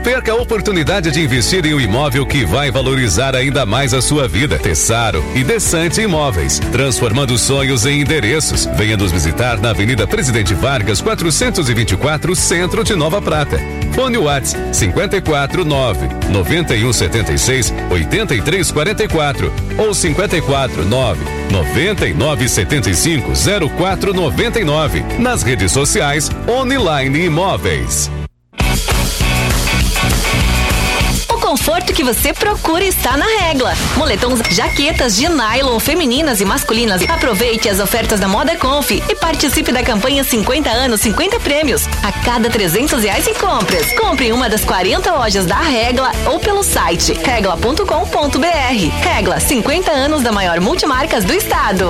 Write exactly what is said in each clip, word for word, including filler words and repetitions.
perca a oportunidade de investir em um imóvel que vai valorizar ainda mais a sua vida. Tessaro e Desante Imóveis, transformando sonhos em endereços. Venha nos visitar na Avenida Presidente Vargas, quatrocentos e vinte e quatro, Centro de Nova Prata. Fone WhatsApp cinquenta e quatro, nove, noventa e um, setenta e seis, oitenta e três, quarenta e quatro ou cinquenta e quatro, nove, noventa e nove, setenta e cinco, zero quatro, noventa e nove. Nas redes sociais, Online Imóveis. O conforto que você procura está na Regla. Moletons, jaquetas de nylon femininas e masculinas. Aproveite as ofertas da Moda Conf e participe da campanha cinquenta anos, cinquenta prêmios. A cada trezentos reais em compras. Compre em uma das quarenta lojas da Regla ou pelo site regla ponto com ponto br. Regla, cinquenta anos da maior multimarcas do estado.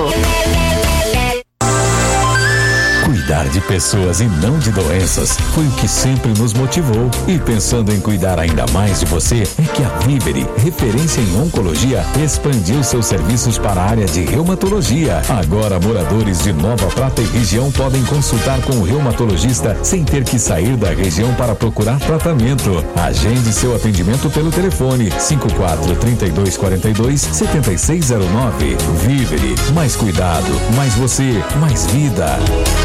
Cuidar de pessoas e não de doenças foi o que sempre nos motivou. E pensando em cuidar ainda mais de você, é que a Vivere, referência em oncologia, expandiu seus serviços para a área de reumatologia. Agora, moradores de Nova Prata e região podem consultar com o reumatologista sem ter que sair da região para procurar tratamento. Agende seu atendimento pelo telefone cinco quatro, três dois, quatro dois, sete seis zero nove. Vivere, mais cuidado, mais você, mais vida.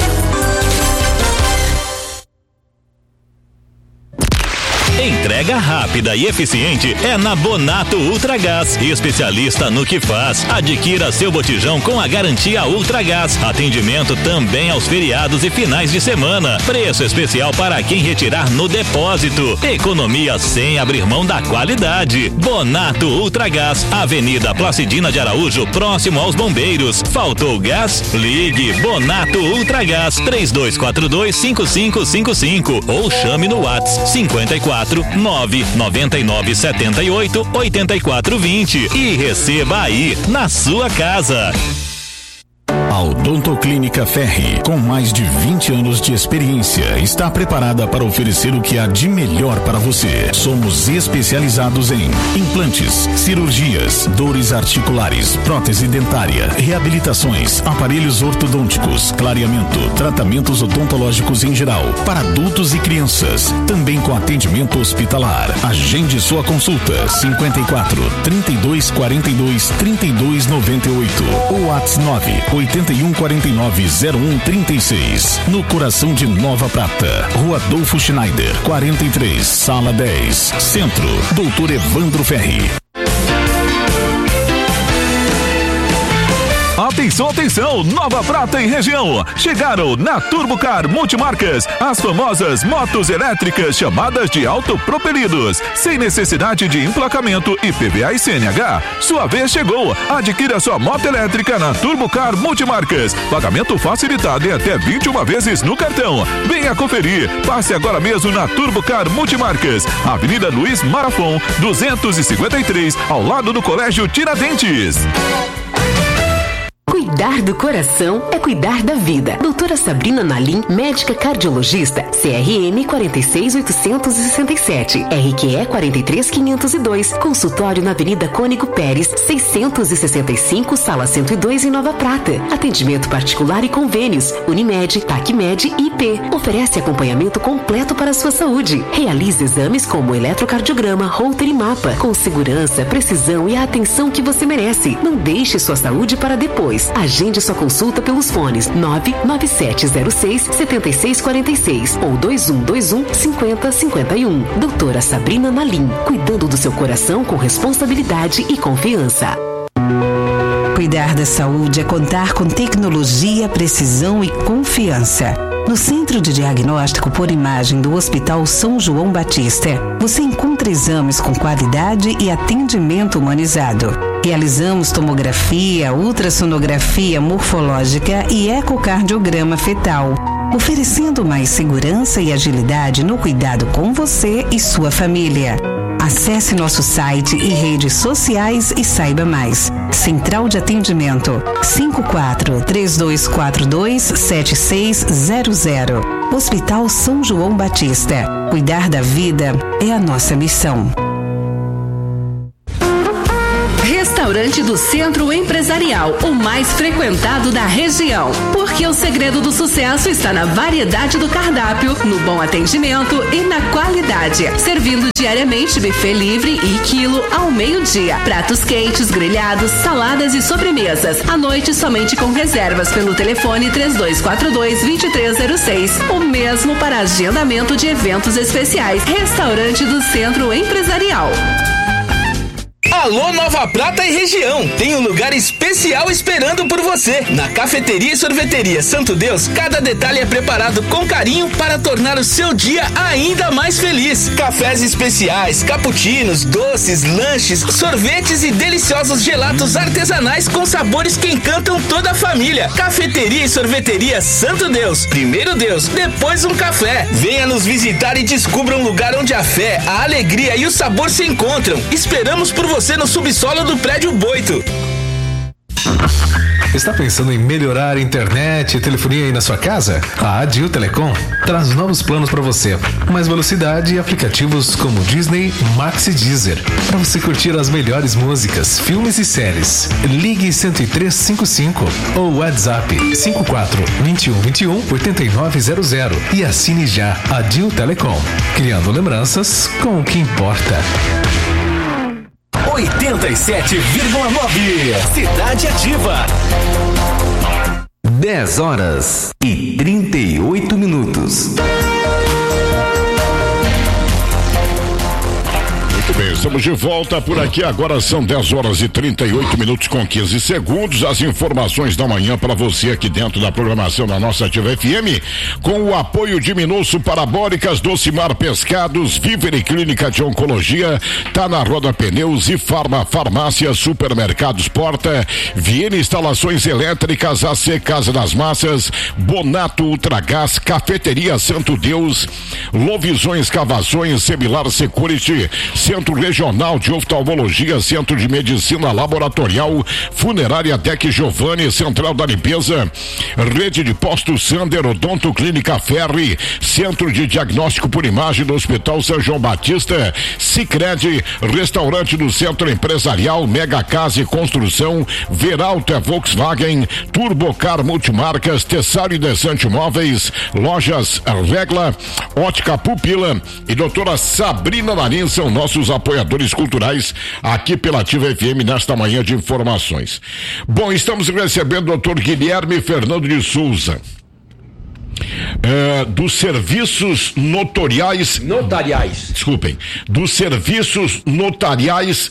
Entrega rápida e eficiente é na Bonato Ultragás, especialista no que faz. Adquira seu botijão com a garantia Ultragás. Atendimento também aos feriados e finais de semana. Preço especial para quem retirar no depósito. Economia sem abrir mão da qualidade. Bonato Ultragás, Avenida Placidina de Araújo, próximo aos Bombeiros. Faltou gás? Ligue Bonato Ultragás três dois quatro dois, cinco cinco cinco cinco ou chame no WhatsApp cinquenta e quatro, nove noventa e nove, setenta e oito, oitenta e quatro, vinte e receba aí na sua casa. A Odontoclínica Ferri, com mais de vinte anos de experiência, está preparada para oferecer o que há de melhor para você. Somos especializados em implantes, cirurgias, dores articulares, prótese dentária, reabilitações, aparelhos ortodônticos, clareamento, tratamentos odontológicos em geral, para adultos e crianças, também com atendimento hospitalar. Agende sua consulta cinquenta e quatro, trinta e dois, quarenta e dois, trinta e dois, noventa e oito ou WhatsApp nove, oitenta e um, quarenta e nove, zero um, trinta e seis, no coração de Nova Prata, Rua Adolfo Schneider, quarenta e três, Sala dez, Centro, Doutor Evandro Ferri. Atenção, atenção, Nova Prata e região. Chegaram na Turbocar Multimarcas as famosas motos elétricas chamadas de autopropelidos, sem necessidade de emplacamento I P V A e C N H. Sua vez chegou. Adquira sua moto elétrica na Turbocar Multimarcas. Pagamento facilitado em até vinte e uma vezes no cartão. Venha conferir. Passe agora mesmo na Turbocar Multimarcas, Avenida Luiz Marafon, duzentos e cinquenta e três, ao lado do Colégio Tiradentes. Cuidar do coração é cuidar da vida. Doutora Sabrina Nalim, médica cardiologista, C R M quarenta e seis, oitocentos e sessenta e sete, R Q E quarenta e três, quinhentos e dois, consultório na Avenida Cônigo Pérez, seiscentos e sessenta e cinco, sala cento e dois em Nova Prata. Atendimento particular e convênios, Unimed, Tacmed e I P. Oferece acompanhamento completo para a sua saúde. Realize exames como eletrocardiograma, Holter e mapa, com segurança, precisão e a atenção que você merece. Não deixe sua saúde para depois. Agende sua consulta pelos fones nove nove sete zero seis, sete seis quatro seis ou dois um dois um, cinco zero cinco um. Doutora Sabrina Nalim, cuidando do seu coração com responsabilidade e confiança. Cuidar da saúde é contar com tecnologia, precisão e confiança. No Centro de Diagnóstico por Imagem do Hospital São João Batista, você encontra exames com qualidade e atendimento humanizado. Realizamos tomografia, ultrassonografia morfológica e ecocardiograma fetal, oferecendo mais segurança e agilidade no cuidado com você e sua família. Acesse nosso site e redes sociais e saiba mais. Central de Atendimento cinco quatro, três dois quatro dois, sete seis zero zero. Hospital São João Batista. Cuidar da vida é a nossa missão. restaurante do Centro Empresarial, o mais frequentado da região. Porque o segredo do sucesso está na variedade do cardápio, no bom atendimento e na qualidade. Servindo diariamente buffet livre e quilo ao meio-dia. Pratos quentes, grelhados, saladas e sobremesas. À noite somente com reservas pelo telefone três dois quatro dois, dois três zero seis. O mesmo para agendamento de eventos especiais. Restaurante do Centro Empresarial. Alô Nova Prata e região, tem um lugar especial esperando por você. Na Cafeteria e Sorveteria Santo Deus, cada detalhe é preparado com carinho para tornar o seu dia ainda mais feliz. Cafés especiais, cappuccinos, doces, lanches, sorvetes e deliciosos gelatos artesanais com sabores que encantam toda a família. Cafeteria e Sorveteria Santo Deus, primeiro Deus, depois um café. Venha nos visitar e descubra um lugar onde a fé, a alegria e o sabor se encontram. Esperamos por você no subsolo do prédio Boito. Está pensando em melhorar a internet e telefonia aí na sua casa? A Adil Telecom traz novos planos para você. Mais velocidade e aplicativos como Disney, Max e Deezer. Para você curtir as melhores músicas, filmes e séries. Ligue cento e três cinquenta e cinco ou WhatsApp cinco quatro, dois um dois um, oito nove zero zero e assine já Adil Telecom. Criando lembranças com o que importa. oitenta e sete vírgula nove Cidade Ativa. dez horas e trinta e oito minutos. Muito bem, estamos de volta por aqui. Agora são dez horas e trinta e oito minutos com quinze segundos. As informações da manhã para você aqui dentro da programação da nossa Ativa F M, com o apoio de Minosso Parabólicas, Docimar Pescados, Vivere Clínica de Oncologia, tá na Roda Pneus e Farma Farmácia, Supermercados Porta, Viene Instalações Elétricas, A C Casa das Massas, Bonato Ultragás, Cafeteria Santo Deus, Lovisões Cavações, Semilar Security, Centro Regional de Oftalmologia, Centro de Medicina Laboratorial, Funerária Tec Giovanni, Central da Limpeza, Rede de Postos Sander, Odonto Clínica Ferri, Centro de Diagnóstico por Imagem do Hospital São João Batista, Sicredi, Restaurante do Centro Empresarial, Mega Casa e Construção, Veralto é Volkswagen, Turbocar Multimarcas, Tessário e Desante Móveis, Lojas Regla, Ótica Pupila e doutora Sabrina Narim são nossos apoiadores culturais aqui pela Ativa F M nesta manhã de informações. Bom, estamos recebendo o doutor Guilherme Fernando de Souza, é, dos serviços notoriais notariais desculpem, dos serviços notariais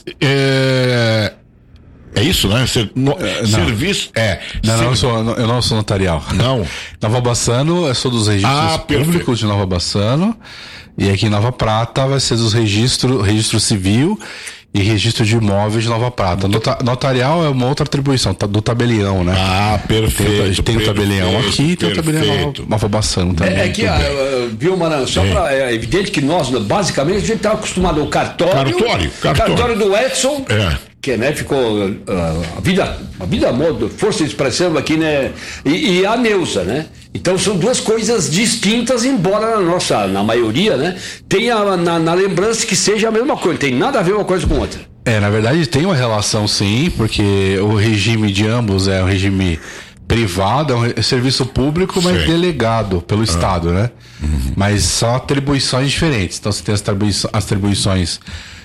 é, é isso, né? Ser, no, não. Serviço. É. Não, ser... não, eu, sou, eu não sou notarial. Não. Nova Bassano, eu sou dos registros ah, públicos de Nova Bassano. E aqui em Nova Prata vai ser dos registros, registro civil e registro de imóveis de Nova Prata. Nota, notarial é uma outra atribuição, do tabelião, né? Ah, perfeito. Tem, tem o tabelião aqui e tem o tabelião Nova Bassano também. É, é que, viu, Maran, só pra, é evidente que nós, basicamente, a gente está acostumado ao cartório. Cartório, cartório. Cartório do Edson. É. Que, né, ficou uh, a vida, a vida modo, força de expressão aqui, né, e, e a Neuza, né, então são duas coisas distintas, embora na nossa, na maioria, né, tenha na, na lembrança que seja a mesma coisa, tem nada a ver uma coisa com outra. É, na verdade tem uma relação sim, porque o regime de ambos é um regime privado, é um serviço público, mas sim, delegado pelo ah. Estado, né, uhum. Mas são atribuições diferentes, então você tem as atribuições, as atribuições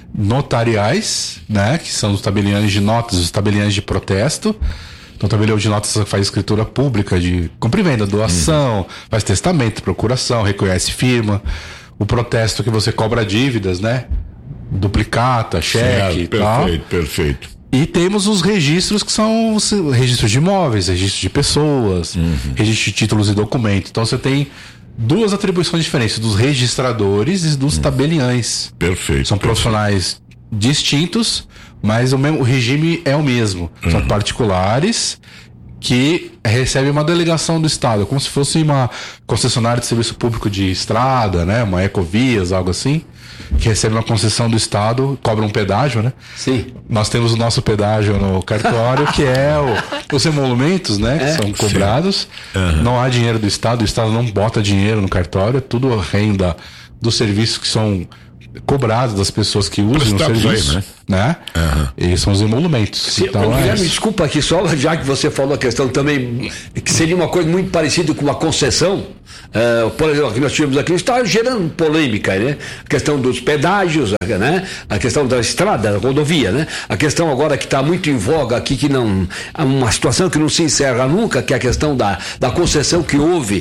notariais, né, que são os tabeliões de notas, os tabeliões de protesto. Então, o tabelião de notas faz escritura pública de compra e venda, doação, uhum. faz testamento, procuração, reconhece firma. O protesto que você cobra dívidas, né, duplicata, cheque e tal. Perfeito, perfeito. E temos os registros que são os registros de imóveis, registros de pessoas, uhum. registro de títulos e documentos. Então, você tem duas atribuições diferentes, dos registradores e dos hum. tabeliães. Perfeito. São perfeito. profissionais distintos, mas o, mesmo, o regime é o mesmo. Uhum. São particulares que recebem uma delegação do Estado, como se fosse uma concessionária de serviço público de estrada, né? Uma Ecovias, algo assim, que recebe uma concessão do Estado, cobra um pedágio, né? Sim. Nós temos o nosso pedágio no cartório, que é o, os emolumentos, né? É. Que são cobrados. Uhum. Não há dinheiro do Estado, o Estado não bota dinheiro no cartório, é tudo renda dos serviços que são cobrado das pessoas que usam o serviço, aí, né? né? Uhum. E são os emolumentos. Se, então, é... me desculpa aqui só, já que você falou a questão também, que seria uma coisa muito parecida com uma concessão. Uh, por exemplo, que nós tivemos aqui, está gerando polêmica, né? A questão dos pedágios, né? A questão da estrada, da rodovia, né? A questão agora que está muito em voga aqui, que não, uma situação que não se encerra nunca, que é a questão da, da concessão que houve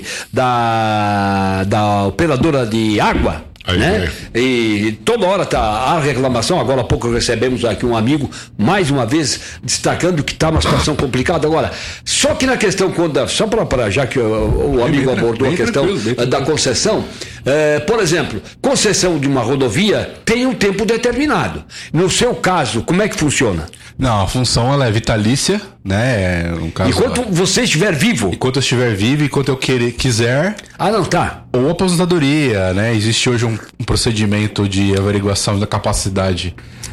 da, da operadora de água. Aí, né? Aí. E toda hora tá a reclamação. Agora há pouco recebemos aqui um amigo, mais uma vez, destacando que está uma situação complicada. Agora, só que na questão, quando, só para já que o, o amigo bem, abordou bem a questão da concessão, é, por exemplo, concessão de uma rodovia tem um tempo determinado. No seu caso, como é que funciona? Não, a função ela é vitalícia, né? Um caso, enquanto ela... você estiver vivo. Enquanto eu estiver vivo, enquanto eu querer, quiser. Ah, não, tá. Ou aposentadoria, né? Existe hoje um, um procedimento de averiguação da capacidade,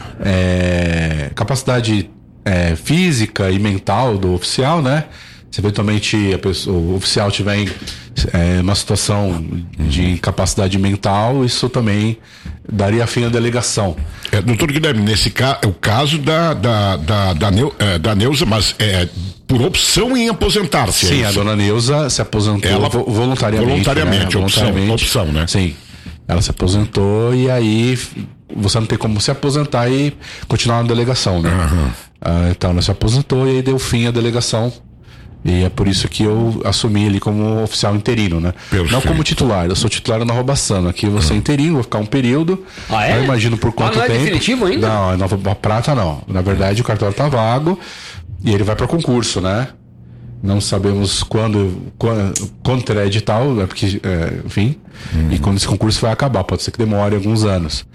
é, capacidade é, física e mental do oficial, né? Se eventualmente a pessoa, o oficial tiver em é, uma situação de incapacidade mental, isso também daria fim à delegação. É, doutor Guilherme, nesse caso, é o caso da, da, da, da, Neu, é, da Neuza, mas é por opção em aposentar-se. Sim, é a dona Neuza se aposentou ela, voluntariamente. Voluntariamente, né? opção, voluntariamente, opção, né? Sim. Ela se aposentou e aí você não tem como se aposentar e continuar na delegação, né? Uhum. Ah, então ela se aposentou e aí deu fim à delegação. E é por isso que eu assumi ali como oficial interino, né? Perfeito. Não como titular, eu sou titular na Nova Bassano. Aqui eu vou ser interino, vou ficar um período. Ah, é? Eu imagino por quanto ah, não tempo. É definitivo ainda? Não, a Nova Prata não. Na verdade, o cartório tá vago e ele vai para concurso, né? Não sabemos quando, quando, quando terá edital, né? Porque, é, enfim, uhum. E quando esse concurso vai acabar. Pode ser que demore alguns anos.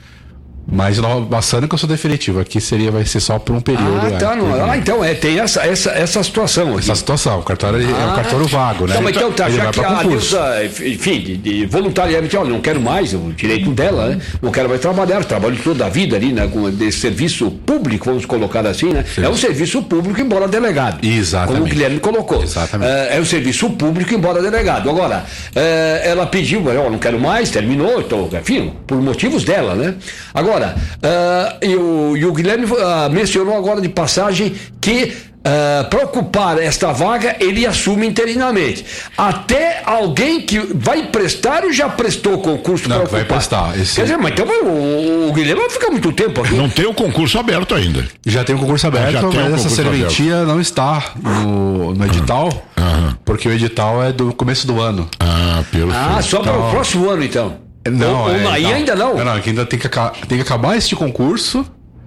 Mas Nova Bassano que eu sou definitivo, aqui seria, vai ser só por um período. Ah, tá, é, não, ah então é, tem essa, essa, essa situação aqui. Essa situação, o cartório ah, é um cartório vago, né? Então, então tá, já que a Neuza, enfim, de, de, voluntariamente, olha, não quero mais, o direito dela, né? Não quero mais trabalhar, trabalho toda a vida ali, né? Com esse serviço público, vamos colocar assim, né? Sim. É um serviço público, embora delegado. Exatamente. Como o Guilherme colocou. Exatamente. É, é um serviço público, embora delegado. Agora, é, ela pediu, eu não quero mais, terminou, então, enfim, por motivos dela, né? Agora, é, E o, e o Guilherme uh, mencionou agora de passagem que uh, para ocupar esta vaga ele assume interinamente. Até alguém que vai prestar ou já prestou concurso para ocupar? Vai prestar. Esse... Quer dizer, mas então o, o Guilherme vai ficar muito tempo aqui. Não tem o concurso aberto ainda. Já tem o concurso aberto, ah, mas um essa serventia aberto. Não está no, no edital, ah, porque o edital é do começo do ano. Ah, perfeito. Ah, só para então... o próximo ano então. Não, ou, é, ou aí não, ainda não. Não, não, ainda tem que, tem que acabar este concurso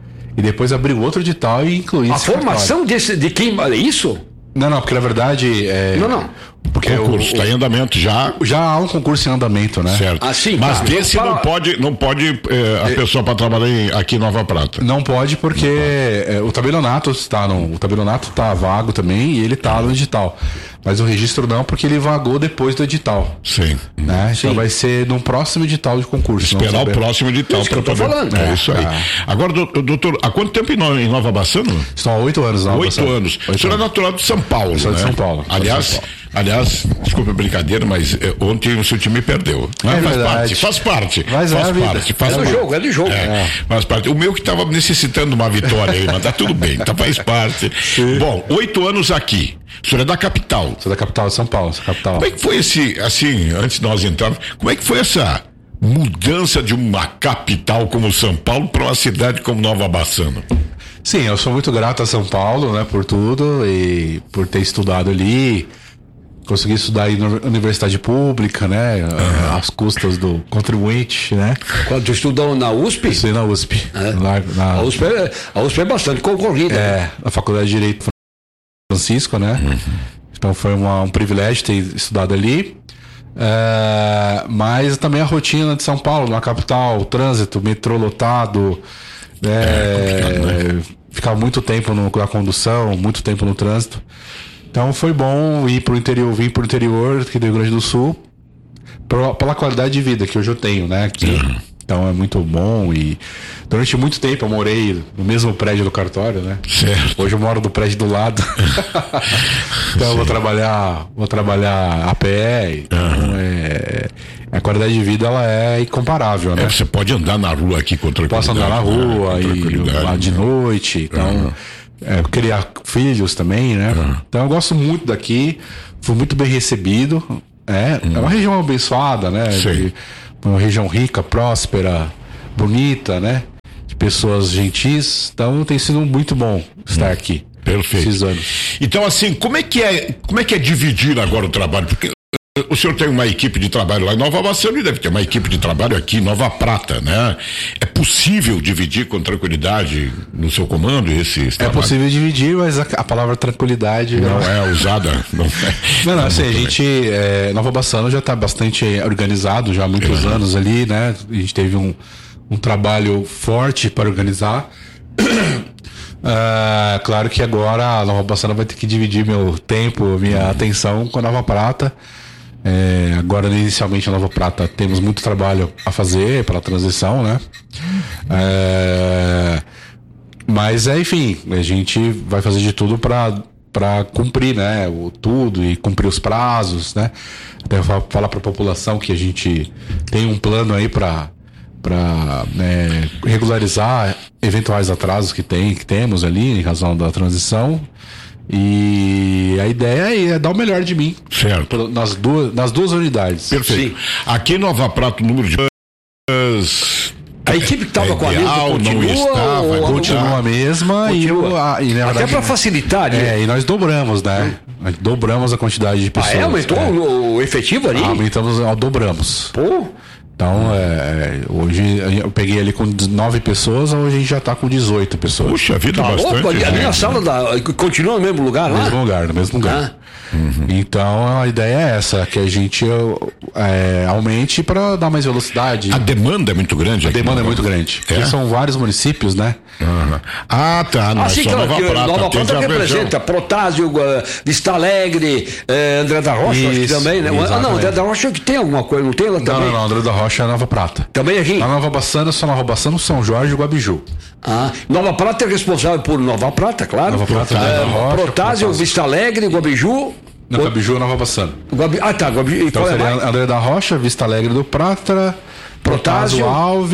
e depois abrir o outro edital e incluir a formação desse, de quem é isso? Não, não, porque na verdade é, não, não. Porque o concurso está em andamento já. Já há um concurso em andamento, né? Certo. Assim, mas tá. desse Para... não pode, não pode é, a é... pessoa para trabalhar em, aqui em Nova Prata. Não pode porque não pode. É, o tabelionato está no, o tabelionato está vago também e ele está no edital. Mas o registro não, porque ele vagou depois do edital. Sim. Né? Sim. Então vai ser num próximo edital de concurso. Esperar o próximo edital para poder. Falando. É, é isso aí. É. Agora, doutor, há quanto tempo em Nova Bassano? Estão há oito anos lá. Oito anos. O senhor é natural de São Paulo, sou né? de São Paulo. Aliás, São Paulo. aliás, desculpa a brincadeira, mas eh, ontem o seu time perdeu. Mas é faz verdade. parte, faz parte. Mas faz é parte. Faz é do parte. jogo, é do jogo. É, é. Faz parte. O meu que estava necessitando uma vitória aí, mas tá tudo bem, tá, faz parte. Sim. Bom, oito anos aqui. O senhor é da capital. Sou da capital de São Paulo, sou capital. Como é que foi esse, assim, antes de nós entrarmos, como é que foi essa mudança de uma capital como São Paulo para uma cidade como Nova Bassano? Sim, eu sou muito grato a São Paulo, né, por tudo e por ter estudado ali. Consegui estudar aí na universidade pública, né? Uhum. Às custas do contribuinte, né? Quando tu estudou na U S P? Estudei na U S P. É. Lá, na... A, U S P é, a U S P é bastante concorrida. É, né? na Faculdade de Direito Francisco, né? Uhum. Então foi uma, um privilégio ter estudado ali. É, mas também a rotina de São Paulo, na capital, o trânsito, metrô lotado, né? É, né? Ficar muito tempo no, na condução, muito tempo no trânsito. Então foi bom ir pro interior, vir pro interior aqui do Rio Grande do Sul pro, pela qualidade de vida que hoje eu tenho, né? Aqui. Uhum. Então é muito bom e Durante muito tempo eu morei no mesmo prédio do cartório, né? Certo. Hoje eu moro no prédio do lado. Então eu vou trabalhar, vou trabalhar a pé. Então uhum. é, a qualidade de vida ela é incomparável, né? É, você pode andar na rua aqui com tranquilidade. Posso andar na rua né? e lá de noite. Então, uhum. é, criar filhos também, né? Uhum. Então eu gosto muito daqui. Fui muito bem recebido. É, uhum. é uma região abençoada, né? De, uma região rica, próspera, bonita, né? De pessoas gentis. Então tem sido muito bom estar uhum. aqui. Perfeito. Esses anos. Então, assim, como é que é, como é que é dividir agora o trabalho? Porque o senhor tem uma equipe de trabalho lá em Nova Bassano e deve ter uma equipe de trabalho aqui em Nova Prata, né? É possível dividir com tranquilidade no seu comando esse, esse É trabalho? Possível dividir, mas a, a palavra tranquilidade não é, é usada. Não, é, não, não assim, a gente, é, Nova Bassano já está bastante organizado já há muitos é. anos ali, né? A gente teve um, um trabalho forte para organizar. Uh, claro que agora a Nova Bassano vai ter que dividir meu tempo, minha atenção com a Nova Prata. É, agora, inicialmente, a Nova Prata temos muito trabalho a fazer para a transição, né? É, mas, é, enfim, a gente vai fazer de tudo para para cumprir, né? O tudo e cumprir os prazos, né? Até falar para a população que a gente tem um plano aí para para né, regularizar eventuais atrasos que tem, que temos ali em razão da transição. E a ideia é dar o melhor de mim. Certo. Nas duas, nas duas unidades. Perfeito. Sim. Aqui em Nova Prata, o número de a equipe que estava é com a mesa continua, não está, ou, vai continua a mesma continua. E, a, e na até para facilitar, né? É, e nós dobramos, né? Nós dobramos a quantidade de pessoas. Ah, é? Aumentou é. o efetivo ali? Ah, aumentamos, dobramos. Pô. Então, é, hoje eu peguei ali com nove pessoas, hoje a gente já está com dezoito pessoas. Puxa vida, tá bastante. Louco, ali, ali na sala da, continua no mesmo lugar, no lá? No mesmo lugar, no mesmo lugar. Ah. Uhum. Então a ideia é essa, que a gente é, aumente para dar mais velocidade. A demanda é muito grande. A demanda é muito grande. É? Porque são vários municípios, né? Uhum. Ah, tá. Não, ah, sim, claro, Nova Prata, Nova Prata representa Protásio, Vista Alegre, eh, André da Rocha, acho que também, né? Ah, não, André da Rocha que tem alguma coisa, não tem lá também? Não, não, não, André da Rocha é Nova Prata. Também aqui? Na Nova Bassano, só Nova Bassano, São Jorge e Guabiju. Ah, Nova Prata é responsável por Nova Prata, claro. Nova Prata, Protásio, é, Rocha, Protásio, Vista Alegre, Guabiju. No o... Guabiju, Nova Bassano. Guabi... Ah, tá. Guabi... Então seria é André da Rocha, Vista Alegre do Prata, Protásio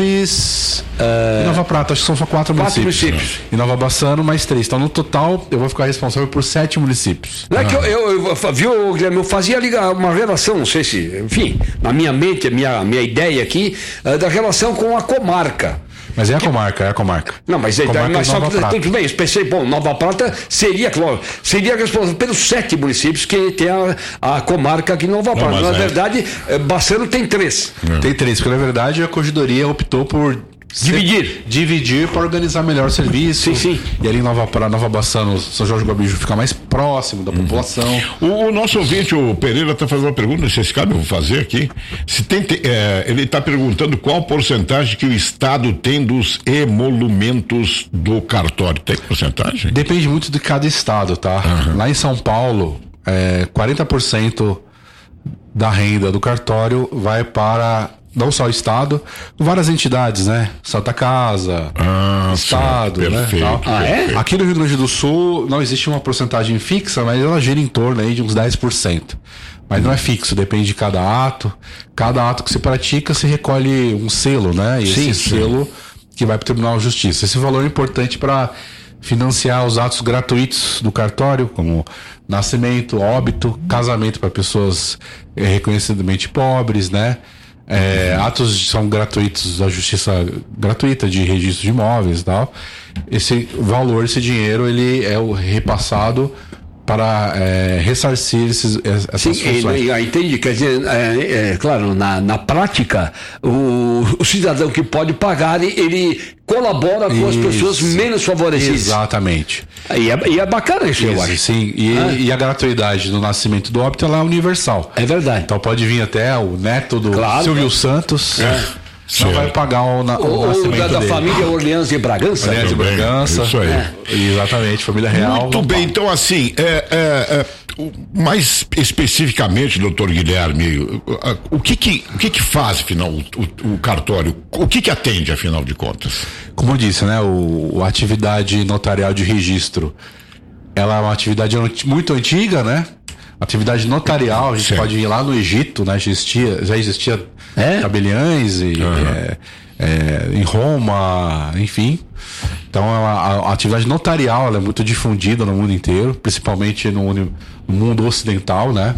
Alves uh... e Nova Prata. Acho que são só quatro, quatro municípios. municípios. E Nova Bassano, mais três. Então, no total, eu vou ficar responsável por sete municípios. Não é que eu, eu, eu, viu, Guilherme, eu fazia ali uma relação, não sei se, enfim, na minha mente, a minha, minha ideia aqui, uh, da relação com a comarca. Mas é a comarca, é a comarca. Não, mas, comarca mas só que tudo bem, eu pensei, bom, Nova Prata seria, claro, seria responsável pelos sete municípios que tem a, a comarca aqui em Nova Prata. Não, na é. verdade, Bassano tem três. É. Tem três, porque na verdade a corregedoria optou por dividir. Dividir para organizar melhor o serviço. Sim, sim. E ali em Nova Prata, Nova Bassano, São Jorge do Guabiju fica mais próximo da população. Uhum. O, o nosso ouvinte, o Pereira, está fazendo uma pergunta, não sei se cabe, eu vou fazer aqui. Se tem, é, ele está perguntando qual porcentagem que o Estado tem dos emolumentos do cartório. Tem porcentagem? Depende muito de cada estado, tá? Uhum. Lá em São Paulo, é, quarenta por cento da renda do cartório vai para não só o Estado, várias entidades, né? Santa Casa, ah, Estado, sim, perfeito, né? Ah, é? Aqui no Rio Grande do Sul não existe uma porcentagem fixa, mas ela gira em torno aí de uns dez por cento. Mas não é fixo, depende de cada ato. Cada ato que se pratica, se recolhe um selo, né? E sim, esse sim. selo que vai para o Tribunal de Justiça. Esse valor é importante para financiar os atos gratuitos do cartório, como nascimento, óbito, casamento para pessoas é, reconhecidamente pobres, né? É, uhum. Atos são gratuitos da justiça gratuita de registro de imóveis e tal. Esse valor, esse dinheiro, ele é o repassado para é, ressarcir esses, essas Sim, funções. Sim, entendi. Quer dizer, é, é, claro, na, na prática, o, o cidadão que pode pagar, ele colabora com isso, as pessoas menos favorecidas. Exatamente. E é, e é bacana isso, isso, eu acho. Sim, e, ah. e a gratuidade do nascimento do óbito, ela é universal. É verdade. Então pode vir até o neto do claro, Silvio é. Santos. É. não vai pagar o, na, o, o nascimento da, da dele. família Orleans e Bragança. Orleans e Bragança. Isso aí. É. Exatamente, família real. Muito bem, paga. então assim, é, é, é, mais especificamente, doutor Guilherme, o, o, que, que, o que que faz, afinal, o, o, o cartório? O que que atende, afinal de contas? Como eu disse, né, o, a atividade notarial de registro, ela é uma atividade muito antiga, né? Atividade notarial, a gente certo. pode ir lá no Egito, né? Existia, já existia é? tabeliães e, uhum. é, é, em Roma, enfim. Então a, a atividade notarial ela é muito difundida no mundo inteiro, principalmente no, no mundo ocidental, né?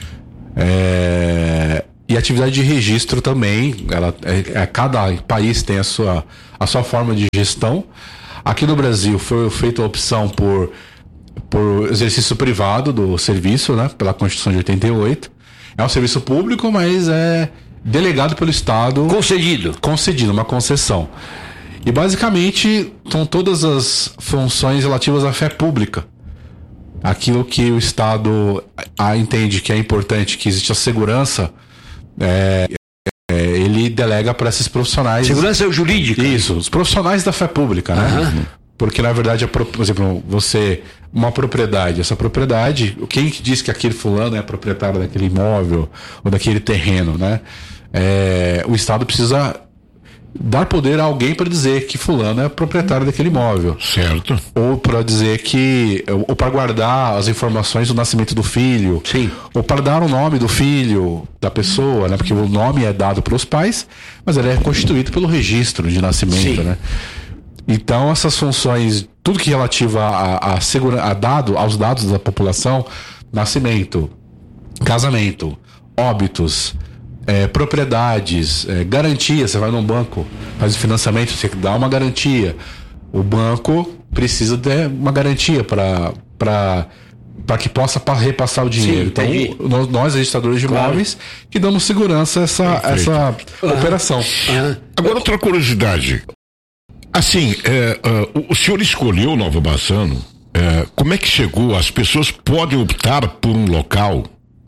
É, e a atividade de registro também, ela, é, é, cada país tem a sua, a sua forma de gestão. Aqui no Brasil foi feita a opção por por exercício privado do serviço, né, pela Constituição de oitenta e oito. É um serviço público, mas é delegado pelo Estado. Concedido. Concedido, uma concessão. E basicamente são todas as funções relativas à fé pública. Aquilo que o Estado a, entende que é importante, que existe a segurança, é, é, ele delega para esses profissionais. Segurança jurídica. Isso, os profissionais da fé pública, né? Uhum. Porque na verdade, por exemplo, você, uma propriedade, essa propriedade, quem diz que aquele fulano é proprietário daquele imóvel ou daquele terreno, né? É, o Estado precisa dar poder a alguém para dizer que fulano é proprietário daquele imóvel. Certo. Ou para dizer que, ou para guardar as informações do nascimento do filho. Sim. Ou para dar o nome do filho da pessoa, né? Porque o nome é dado pelos pais, mas ele é constituído pelo registro de nascimento, Sim. né? Então essas funções, tudo que é relativo a, a, segura, a dado, aos dados da população, nascimento, casamento, óbitos, é, propriedades, é, garantia, você vai num banco, faz o financiamento, você dá uma garantia. O banco precisa de uma garantia para para que possa repassar o dinheiro. Sim, então, nós, nós, registradores de claro. imóveis, que damos segurança a essa, essa uhum. operação. Uhum. Agora, outra curiosidade. Assim, é, é, o senhor escolheu Nova Bassano, é, como é que chegou? As pessoas podem optar por um local?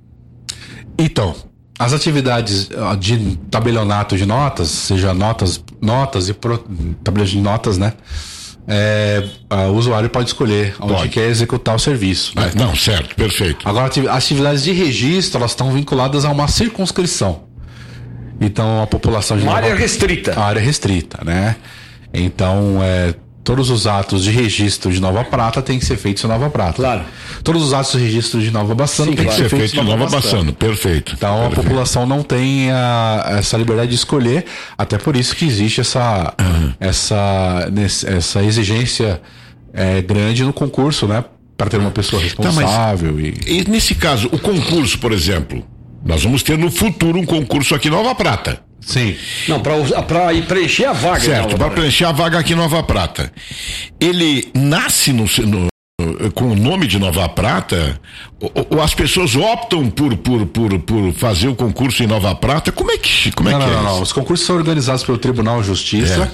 Então, as atividades de tabelionato de notas, seja notas, notas e pro, tabelião de notas, né? É, o usuário pode escolher onde pode. quer executar o serviço. Né? É, não, certo, perfeito. Agora, as atividades de registro, elas estão vinculadas a uma circunscrição. Então, a população de uma Nova, área restrita. A área restrita, né? Então, é, todos os atos de registro de Nova Prata têm que ser feitos em Nova Prata. Claro. Todos os atos de registro de Nova Bassano têm claro. que ser feitos em Nova, Nova Bassano. Bassano. Perfeito. Então, Perfeito. a população não tem a, essa liberdade de escolher, até por isso que existe essa, uhum. essa, essa exigência é, grande no concurso, né? Para ter uma pessoa responsável. Tá, mas, e... e nesse caso, o concurso, por exemplo, nós vamos ter no futuro um concurso aqui em Nova Prata. Sim. Não, para ir preencher a vaga. Certo, para preencher a vaga aqui em Nova Prata. Ele nasce no, no, com o nome de Nova Prata? Ou, ou as pessoas optam por, por, por, por fazer o concurso em Nova Prata? Como é que, como não, é, que não, é não, isso? Não. Os concursos são organizados pelo Tribunal de Justiça.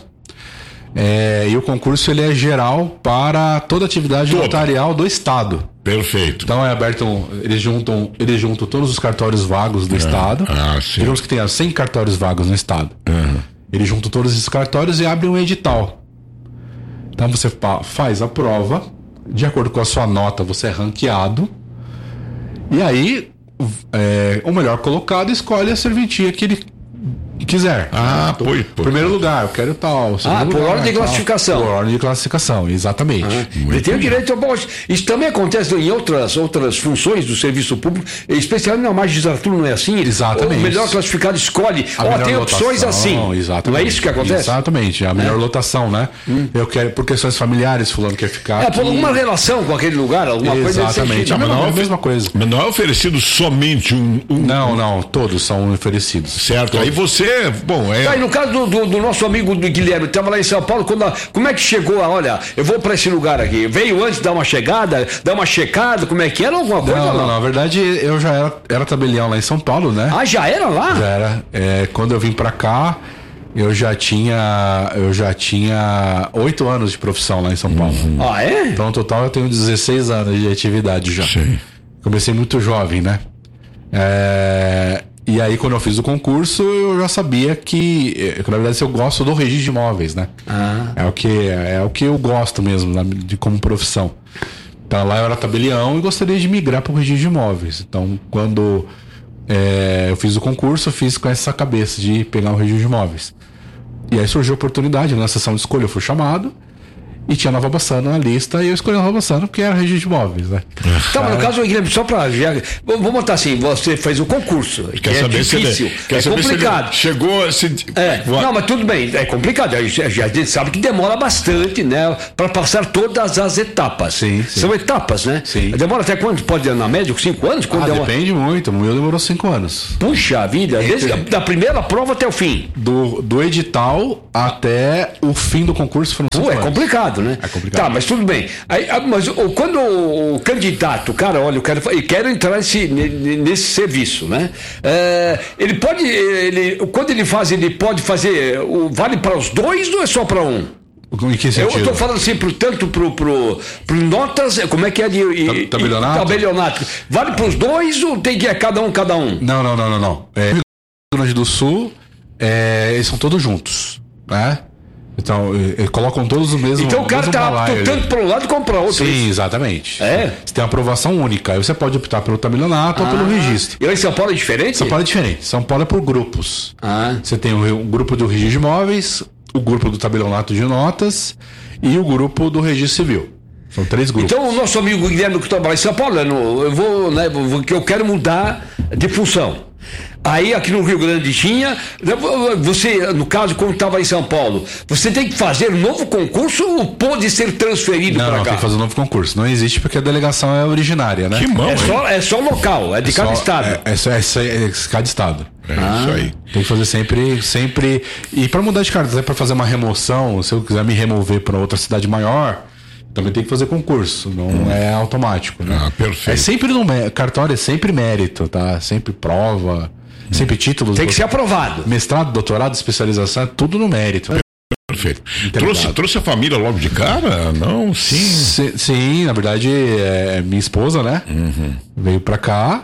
É. É, e o concurso ele é geral para toda atividade Todo. notarial do Estado. Perfeito. Então é aberto, eles juntam, eles juntam todos os cartórios vagos do é. Estado. Ah, sim. Digamos que tenha cem cartórios vagos no Estado. Uhum. Eles juntam todos esses cartórios e abrem um edital. Então você faz a prova, de acordo com a sua nota, você é ranqueado. E aí, é, o melhor colocado escolhe a serventia que ele quiser. Ah, então, foi. Primeiro lugar, eu quero tal. Ah, por lugar, ordem de tal, classificação. Por ordem de classificação, exatamente. Ah, ele tem o direito ao... Isso também acontece em outras, outras funções do serviço público, especialmente na magistratura, não é assim? Exatamente. O melhor classificado escolhe. Ó, tem opções assim. Exatamente. Não é isso que acontece? Exatamente. A melhor é. lotação, né? Hum. Eu quero, por questões familiares, fulano quer ficar. É, aqui. por alguma relação com aquele lugar, alguma Exatamente. coisa. Exatamente. Não, é a mesma coisa. Mas não é oferecido somente um. um não, não. Todos são oferecidos. Certo. Todos. Aí você. Bom, é. Tá, e no caso do, do, do nosso amigo do Guilherme, estava lá em São Paulo, quando a, como é que chegou a, olha, eu vou para esse lugar aqui? Veio antes dar uma chegada, dar uma checada, como é que era? Alguma coisa? Não, não, não? não, na verdade eu já era, era tabelião lá em São Paulo, né? Ah, já era lá? Já era. É, quando eu vim para cá, eu já tinha eu já tinha oito anos de profissão lá em São Paulo. Uhum. Ah, é? Então, no total, eu tenho dezesseis anos de atividade já. Sim. Comecei muito jovem, né? É... E aí, quando eu fiz o concurso, eu já sabia que, que na verdade, eu gosto do registro de imóveis, né? Ah. É o que, é o que eu gosto mesmo, né, de, como profissão. Então, lá eu era tabelião e gostaria de migrar para o registro de imóveis. Então, quando é, eu fiz o concurso, eu fiz com essa cabeça de pegar o registro de imóveis. E aí surgiu a oportunidade, na sessão de escolha eu fui chamado. E tinha Nova Bassano na lista e eu escolhi Nova Bassano porque era registro de imóveis, né? Tá, mas no caso, Guilherme, só pra. Já, vamos botar assim: você fez o concurso. Quer é saber difícil, se ele, quer é saber complicado. Se ele chegou. Se... É, não, mas tudo bem, é complicado. A gente, a gente sabe que demora bastante, né? Para passar todas as etapas. Sim, sim. São etapas, né? Sim. Demora até quanto? Pode ir na média? Cinco anos? Ah, demora... depende muito. O meu demorou cinco anos. Puxa vida, desde Entre... da primeira prova até o fim. Do, do edital até o fim do concurso foram cinco Pô, é anos. complicado, né? É complicado. Tá, mas tudo bem. Aí, mas quando o candidato, cara, olha, eu quero, eu quero entrar nesse, nesse serviço, né? É, ele pode, ele, quando ele faz, ele pode fazer, o, vale para os dois ou é só para um? Em que sentido? Eu estou falando assim, pro, tanto pro, pro, pro notas, como é que é de e, tabelionato? tabelionato. Vale para os dois ou tem que é cada um, cada um? Não, não, não, não, não. É, Rio Grande do Sul, é, eles são todos juntos, né? Então, eles colocam todos o mesmo. Então o cara está tanto para um lado como para outro. Sim, exatamente. É? Você tem uma aprovação única. Aí você pode optar pelo tabelionato ah, ou pelo registro. E aí São Paulo é diferente? São Paulo é diferente. São Paulo é por grupos. Ah. Você tem o, o grupo do registro de imóveis, o grupo do tabelionato de notas e o grupo do registro civil. São três grupos. Então o nosso amigo Guilherme que trabalha em São Paulo, eu vou, né, que eu quero mudar de função. Aí aqui no Rio Grande tinha, você, no caso, quando estava em São Paulo, você tem que fazer um novo concurso ou pode ser transferido para cá? Não, tem que fazer um novo concurso. Não existe porque a delegação é originária, né? Que mão, é, só, é só local, é de é cada só, estado. É, é, só, é, só, é cada estado. É ah. isso aí. Tem que fazer sempre, sempre. E para mudar de carta, para fazer uma remoção, se eu quiser me remover para outra cidade maior, também tem que fazer concurso, não hum. é automático, né? Ah, perfeito. É sempre no cartório, é sempre mérito, tá? Sempre prova. Sempre títulos. Tem que ser aprovado. Mestrado, doutorado, especialização, é tudo no mérito. Perfeito. Trouxe, trouxe a família logo de cara? Não, sim. Sim, sim na verdade, é minha esposa, né? Uhum. Veio pra cá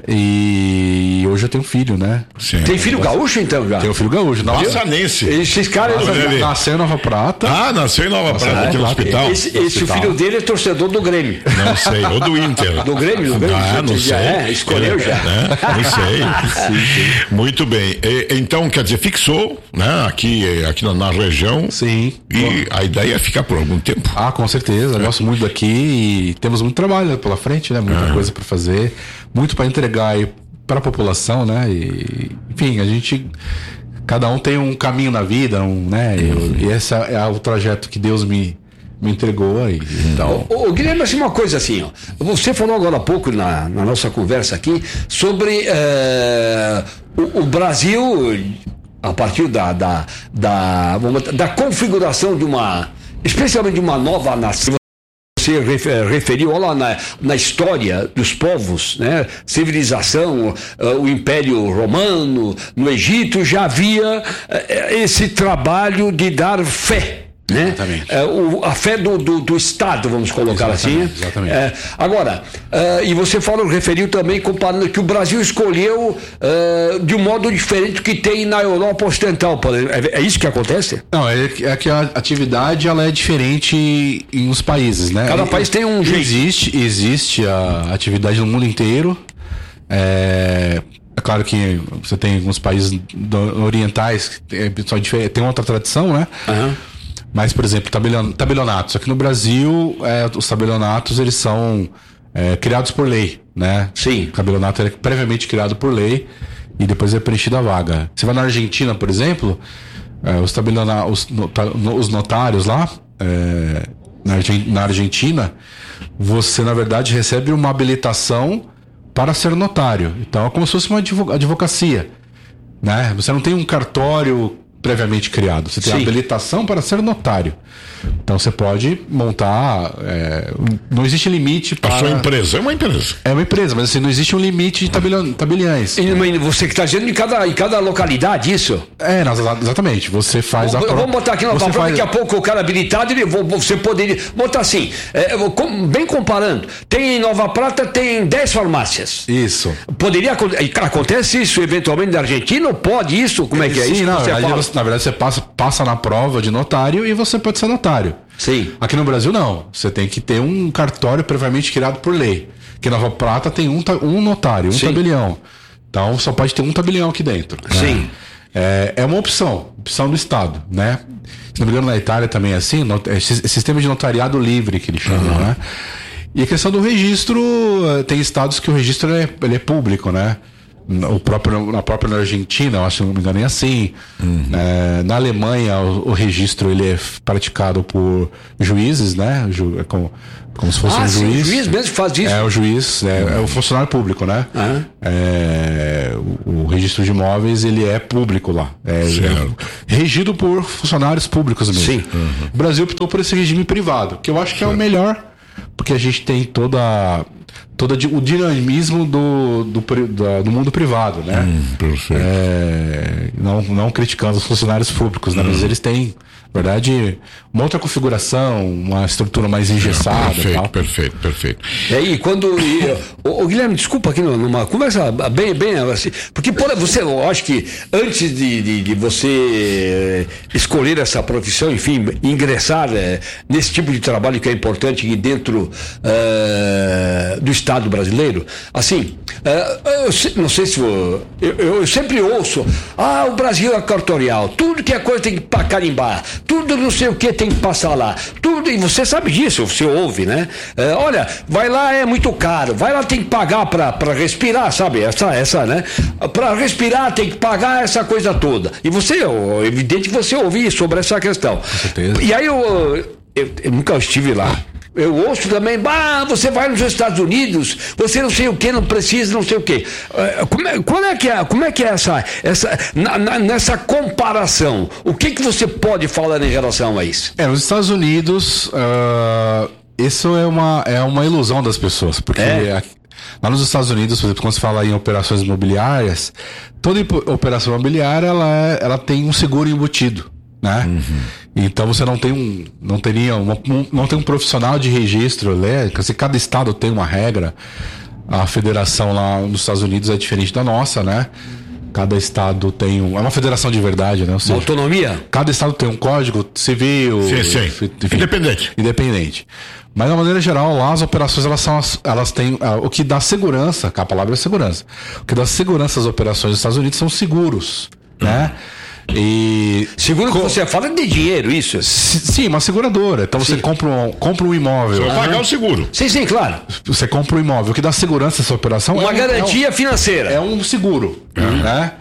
e hoje eu tenho filho, né? Sim. Tem filho gaúcho então já? Tenho filho gaúcho. Passanense. Esses caras. Nasceu em Nova Prata. Ah, nasceu em Nova Nasceu Prata, aqui no hospital. Esse, esse hospital. filho dele é torcedor do Grêmio. Não sei, ou do Inter. Do Grêmio? Do Grêmio? Ah, não sei. É, escolheu Ele, já. Né? Não sei. sim, sim. Muito bem. E, então, quer dizer, fixou, né? Aqui, aqui na, na região. Sim. E bom. A ideia é ficar por algum tempo. Ah, com certeza. Eu gosto muito daqui e temos muito trabalho pela frente, né? Muita ah. coisa para fazer, muito para entregar aí para a população, né? E, enfim, a gente, cada um tem um caminho na vida, um, né? Uhum. E, e esse é o trajeto que Deus me, me entregou aí. Então, ô, ô, Guilherme, assim, uma coisa assim, ó, você falou agora há pouco na, na nossa conversa aqui sobre uh, o, o Brasil, a partir da da, da da configuração de uma, especialmente de uma nova nação. Você referiu lá na, na história dos povos, né? Civilização, uh, o Império Romano, no Egito já havia uh, esse trabalho de dar fé. Né? Exatamente. É, o, a fé do, do, do Estado, vamos colocar exatamente, assim. Exatamente. É, agora, uh, e você falou, referiu também, comparando que o Brasil escolheu uh, de um modo diferente do que tem na Europa Ocidental, por exemplo. É, é isso que acontece? Não, é, é que a atividade ela é diferente em uns países, né? Cada país tem um jeito. Existe, existe a atividade no mundo inteiro. É, é claro que você tem alguns países do, orientais que tem outra tradição, né? Uhum. Mas, por exemplo, tabelion, tabelionatos. Aqui no Brasil, é, os tabelionatos, eles são é, criados por lei, né? Sim. O tabelionato é previamente criado por lei e depois é preenchida a vaga. Você vai na Argentina, por exemplo, é, os, tabelionatos, os, os notários lá, é, na, na Argentina, você, na verdade, recebe uma habilitação para ser notário. Então, é como se fosse uma advocacia, né? Você não tem um cartório previamente criado. Você tem Sim. a habilitação para ser notário. Então você pode montar. É, não existe limite para. A sua empresa é uma empresa. É uma empresa, mas assim, não existe um limite de tabelião, tabeliães. E você que está dizendo em cada, em cada localidade, isso? É, não, exatamente. Você faz vamos, a prova. Vamos botar aqui na prova, faz... daqui a pouco o cara habilitado, ele, você poderia botar assim, é, bem comparando. Tem em Nova Prata, tem dez farmácias. Isso. Poderia acontece isso eventualmente na Argentina? Ou pode isso? Como é que é Sim, isso? Não, você na, verdade, você, na verdade, você passa, passa na prova de notário e você pode ser notário. Sim. Aqui no Brasil, não. Você tem que ter um cartório previamente criado por lei. Aqui em Nova Prata tem um, um notário, um Sim. tabelião. Então só pode ter um tabelião aqui dentro. Sim. Né? É, é uma opção, opção do Estado, né? Se não me engano, na Itália também é assim, not, é sistema de notariado livre que eles chamam, uhum. né? E a questão do registro, tem estados que o registro é, ele é público, né? O próprio, na própria Argentina, eu acho que não me engano, é assim. Uhum. É, na Alemanha, o, o registro ele é praticado por juízes, né? Ju, é como, como se fosse ah, um sim, juiz. O juiz mesmo faz isso. É o juiz, é, uhum. é o funcionário público, né? Uhum. É, o, o registro de imóveis ele é público lá. É, é regido por funcionários públicos mesmo. Sim. Uhum. O Brasil optou por esse regime privado, que eu acho que certo. é o melhor, porque a gente tem toda. todo o dinamismo do, do, do, do mundo privado, né? Hum, é, não, não criticando os funcionários públicos, né? Hum. Mas eles têm, na verdade, uma outra configuração, uma estrutura mais engessada. Perfeito, e tal. perfeito, perfeito. E aí, quando. E, o, o Guilherme, desculpa aqui numa conversa bem, bem assim, porque por, você, eu acho que antes de, de, de você escolher essa profissão, enfim, ingressar é, nesse tipo de trabalho que é importante aqui dentro é, do Estado brasileiro, assim, é, eu não sei se eu, eu, eu sempre ouço, ah, o Brasil é cartorial, tudo que é coisa tem que carimbar, tudo não sei o que tem que passar lá, tudo, e você sabe disso, você ouve, né? É, olha, vai lá é muito caro, vai lá tem que pagar pra, pra respirar, sabe? Essa, essa, né? Pra respirar tem que pagar essa coisa toda. E você, é evidente que você ouve sobre essa questão. Com certeza. E aí eu, eu, eu nunca estive lá. Eu ouço também, bah, você vai nos Estados Unidos, você não sei o que, não precisa, não sei o que. Como é, qual é que é, como é que é essa, essa na, na, nessa comparação? O que que você pode falar em relação a isso? É, nos Estados Unidos, uh, isso é uma, é uma ilusão das pessoas, porque é. aqui, lá nos Estados Unidos, por exemplo, quando se fala em operações imobiliárias, toda operação imobiliária ela, ela tem um seguro embutido, né? Uhum. Então você não tem um não teria uma, um, não tem um profissional de registro, né? Cada estado tem uma regra. A federação lá nos Estados Unidos é diferente da nossa, né? Cada estado tem um, é uma federação de verdade, né? Ou seja, autonomia. Cada estado tem um código civil, sim, sim. Enfim, independente. Independente. Mas de uma maneira geral, lá as operações elas são elas têm uh, o que dá segurança, a palavra é segurança. O que dá segurança às operações dos Estados Unidos são seguros, uhum. né? E seguro que com... você fala de dinheiro, isso? Sim, uma seguradora. Então sim. Você compra um, compra um imóvel. Você vai pagar uhum. o seguro. Sim, sim, claro. Você compra um imóvel. O que dá segurança a essa operação uma é um, garantia é um, financeira. É um seguro, uhum. né?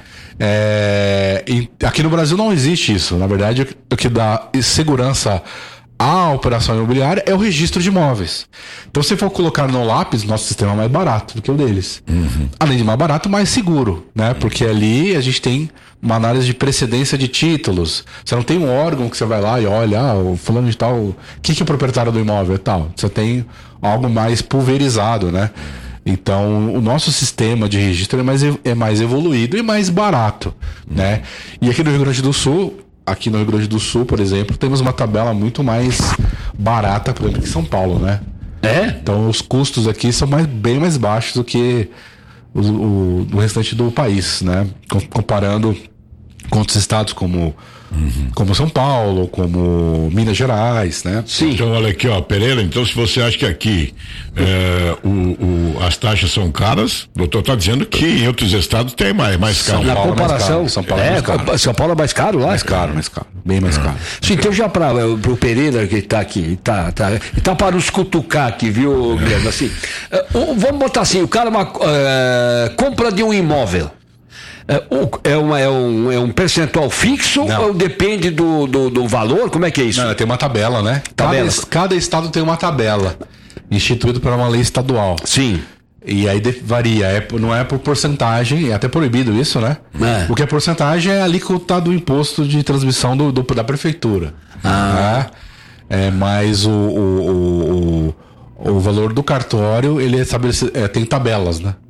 É, aqui no Brasil não existe isso. Na verdade, o que dá segurança à operação imobiliária é o registro de imóveis. Então, se for colocar no lápis, nosso sistema é mais barato do que o deles. Uhum. Além de mais barato, mais seguro, né? Porque ali a gente tem uma análise de precedência de títulos. Você não tem um órgão que você vai lá e olha, ah, o fulano de tal, o que, que é o proprietário do imóvel e tal. Você tem algo mais pulverizado, né? Então, o nosso sistema de registro é mais, é mais evoluído e mais barato, uhum. né? E aqui no Rio Grande do Sul, aqui no Rio Grande do Sul, por exemplo, temos uma tabela muito mais barata, por exemplo, que São Paulo, né? É? Então, os custos aqui são mais, bem mais baixos do que o, o, o restante do país, né? Comparando com outros estados como, uhum. como São Paulo, como Minas Gerais, né? Sim. Então, olha aqui, ó, Pereira, então se você acha que aqui é, o, o, as taxas são caras, o doutor está dizendo que em outros estados tem mais, mais caro. Na comparação, São Paulo é, é mais caro. São Paulo é mais caro lá? Mais caro, mais caro, bem mais caro. Sim, então já para o Pereira que está aqui, tá, tá, tá para nos cutucar aqui, viu, Guilherme? Assim, uh, vamos botar assim, o cara uma, uh, compra de um imóvel. É, uma, é, um, é um percentual fixo não. Ou depende do, do, do valor? Como é que é isso? Não, tem uma tabela, né? Tabela. Cada, cada estado tem uma tabela instituída por uma lei estadual. Sim. E aí varia, é, não é por porcentagem, é até proibido isso, né? É. O que é porcentagem é a alíquota do imposto de transmissão do, do, da prefeitura. Ah. Né? É, mas o, o, o, o valor do cartório, ele é estabelecido, é, tem tabelas, né?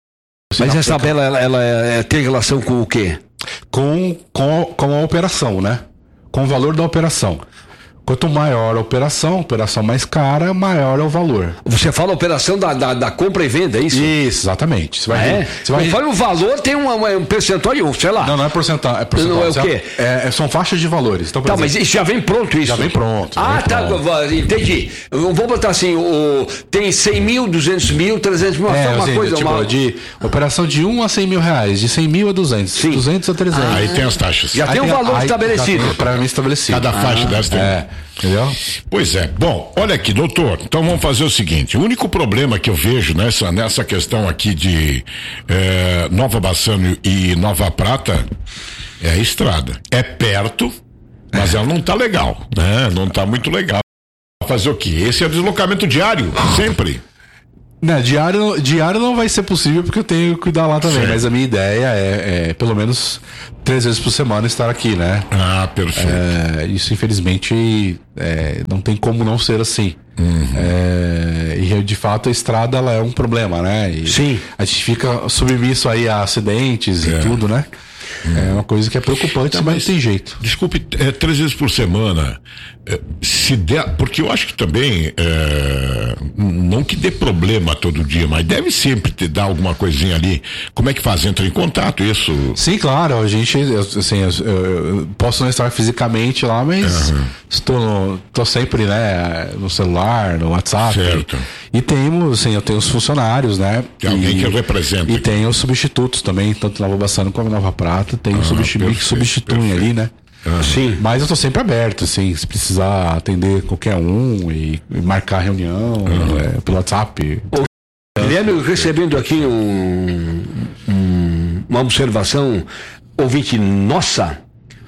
Mas essa tabela, ela, ela é, tem relação com o quê? Com, com, com a operação, né? Com o valor da operação. Quanto maior a operação, operação mais cara, maior é o valor. Você fala operação da, da, da compra e venda, é isso? Isso, exatamente. Você vai, ah, é? Você vai... Conforme o valor, tem um, um percentual, sei lá. Não, não é percentual. É percentual. Não é o quê? É, são faixas de valores. Então, tá, exemplo, mas isso já vem pronto isso? Já vem pronto. Já ah, vem tá, pronto. entendi. Vou botar assim, o, tem cem mil, duzentos mil, trezentos mil, é, uma assim, coisa... Tipo, uma... de operação de um a cem mil reais, de cem mil a duzentos, Sim. duzentos a trezentos. Ah, aí tem as taxas. Já aí tem um valor aí, estabelecido. Para mim estabelecido. Cada faixa ah, dessa tem. É, entendeu? Pois é. Bom, olha aqui, doutor, então vamos fazer o seguinte, o único problema que eu vejo nessa, nessa questão aqui de é, Nova Bassano e Nova Prata é a estrada. É perto, mas ela não tá legal, né? Não tá muito legal. Fazer o quê? Esse é o deslocamento diário, sempre. Não, diário, diário não vai ser possível porque eu tenho que cuidar lá também, Sim. mas a minha ideia é, é pelo menos três vezes por semana estar aqui, né? Ah, perfeito. É, isso infelizmente é, não tem como não ser assim. Uhum. É, e de fato a estrada ela é um problema, né? E Sim. A gente fica submisso aí a acidentes é. e tudo, né? É uma coisa que é preocupante, não, mas, mas não tem jeito. Desculpe, é, três vezes por semana, é, se der, porque eu acho que também, é, não que dê problema todo dia, mas deve sempre te dar alguma coisinha ali. Como é que faz? Entra em contato, isso? Sim, claro, a gente, assim, eu, eu posso não estar fisicamente lá, mas uhum. estou, no, estou sempre, né, no celular, no WhatsApp. Certo. E, e temos, assim, eu tenho os funcionários, né? Tem alguém e, que representa. E tem os substitutos também, tanto Nova Bassano como Nova Prata. Tem ah, um substituto que substituem ali, né? Ah. Sim. Mas eu tô sempre aberto, assim, se precisar atender qualquer um e, e marcar reunião ah. é, pelo WhatsApp. Ô, Guilherme, recebendo aqui um, um, uma observação, ouvinte nossa,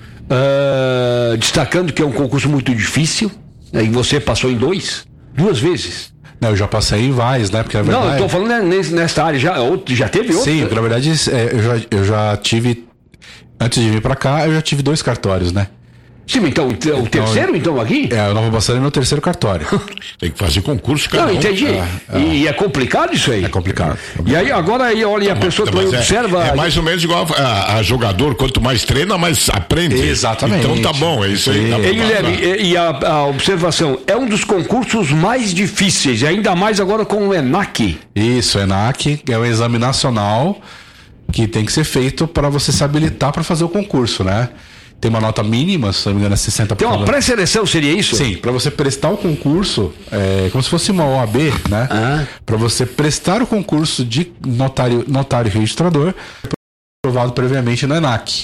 uh, destacando que é um concurso muito difícil, né, e você passou em dois, duas vezes. Não, eu já passei em vários, né? Porque na verdade... Não, eu tô falando nessa área, já, já teve outro? Sim, na verdade é, eu, já, eu já tive... Antes de vir pra cá, eu já tive dois cartórios, né? Sim, então o então, terceiro, então, aqui? É, o Nova Bassano é meu terceiro cartório. Tem que fazer concurso, cara. Não, entendi. É, é. E é complicado isso aí? É complicado. complicado. E aí, agora, aí, olha, não, a pessoa mas, mas observa... É, é mais ou menos igual a, a jogador, quanto mais treina, mais aprende. Exatamente. Então tá bom, é isso aí. Tá e, Guilherme, e, e a, a observação, é um dos concursos mais difíceis, ainda mais agora com o ENAC. Isso, o ENAC é um exame nacional que tem que ser feito para você se habilitar para fazer o concurso, né? Tem uma nota mínima, se não me engano é sessenta por cento. Tem uma pré-seleção, seria isso? Sim, para você prestar o concurso, é como se fosse uma O A B, né? Ah. Para você prestar o concurso de notário, notário registrador, aprovado previamente no ENAC.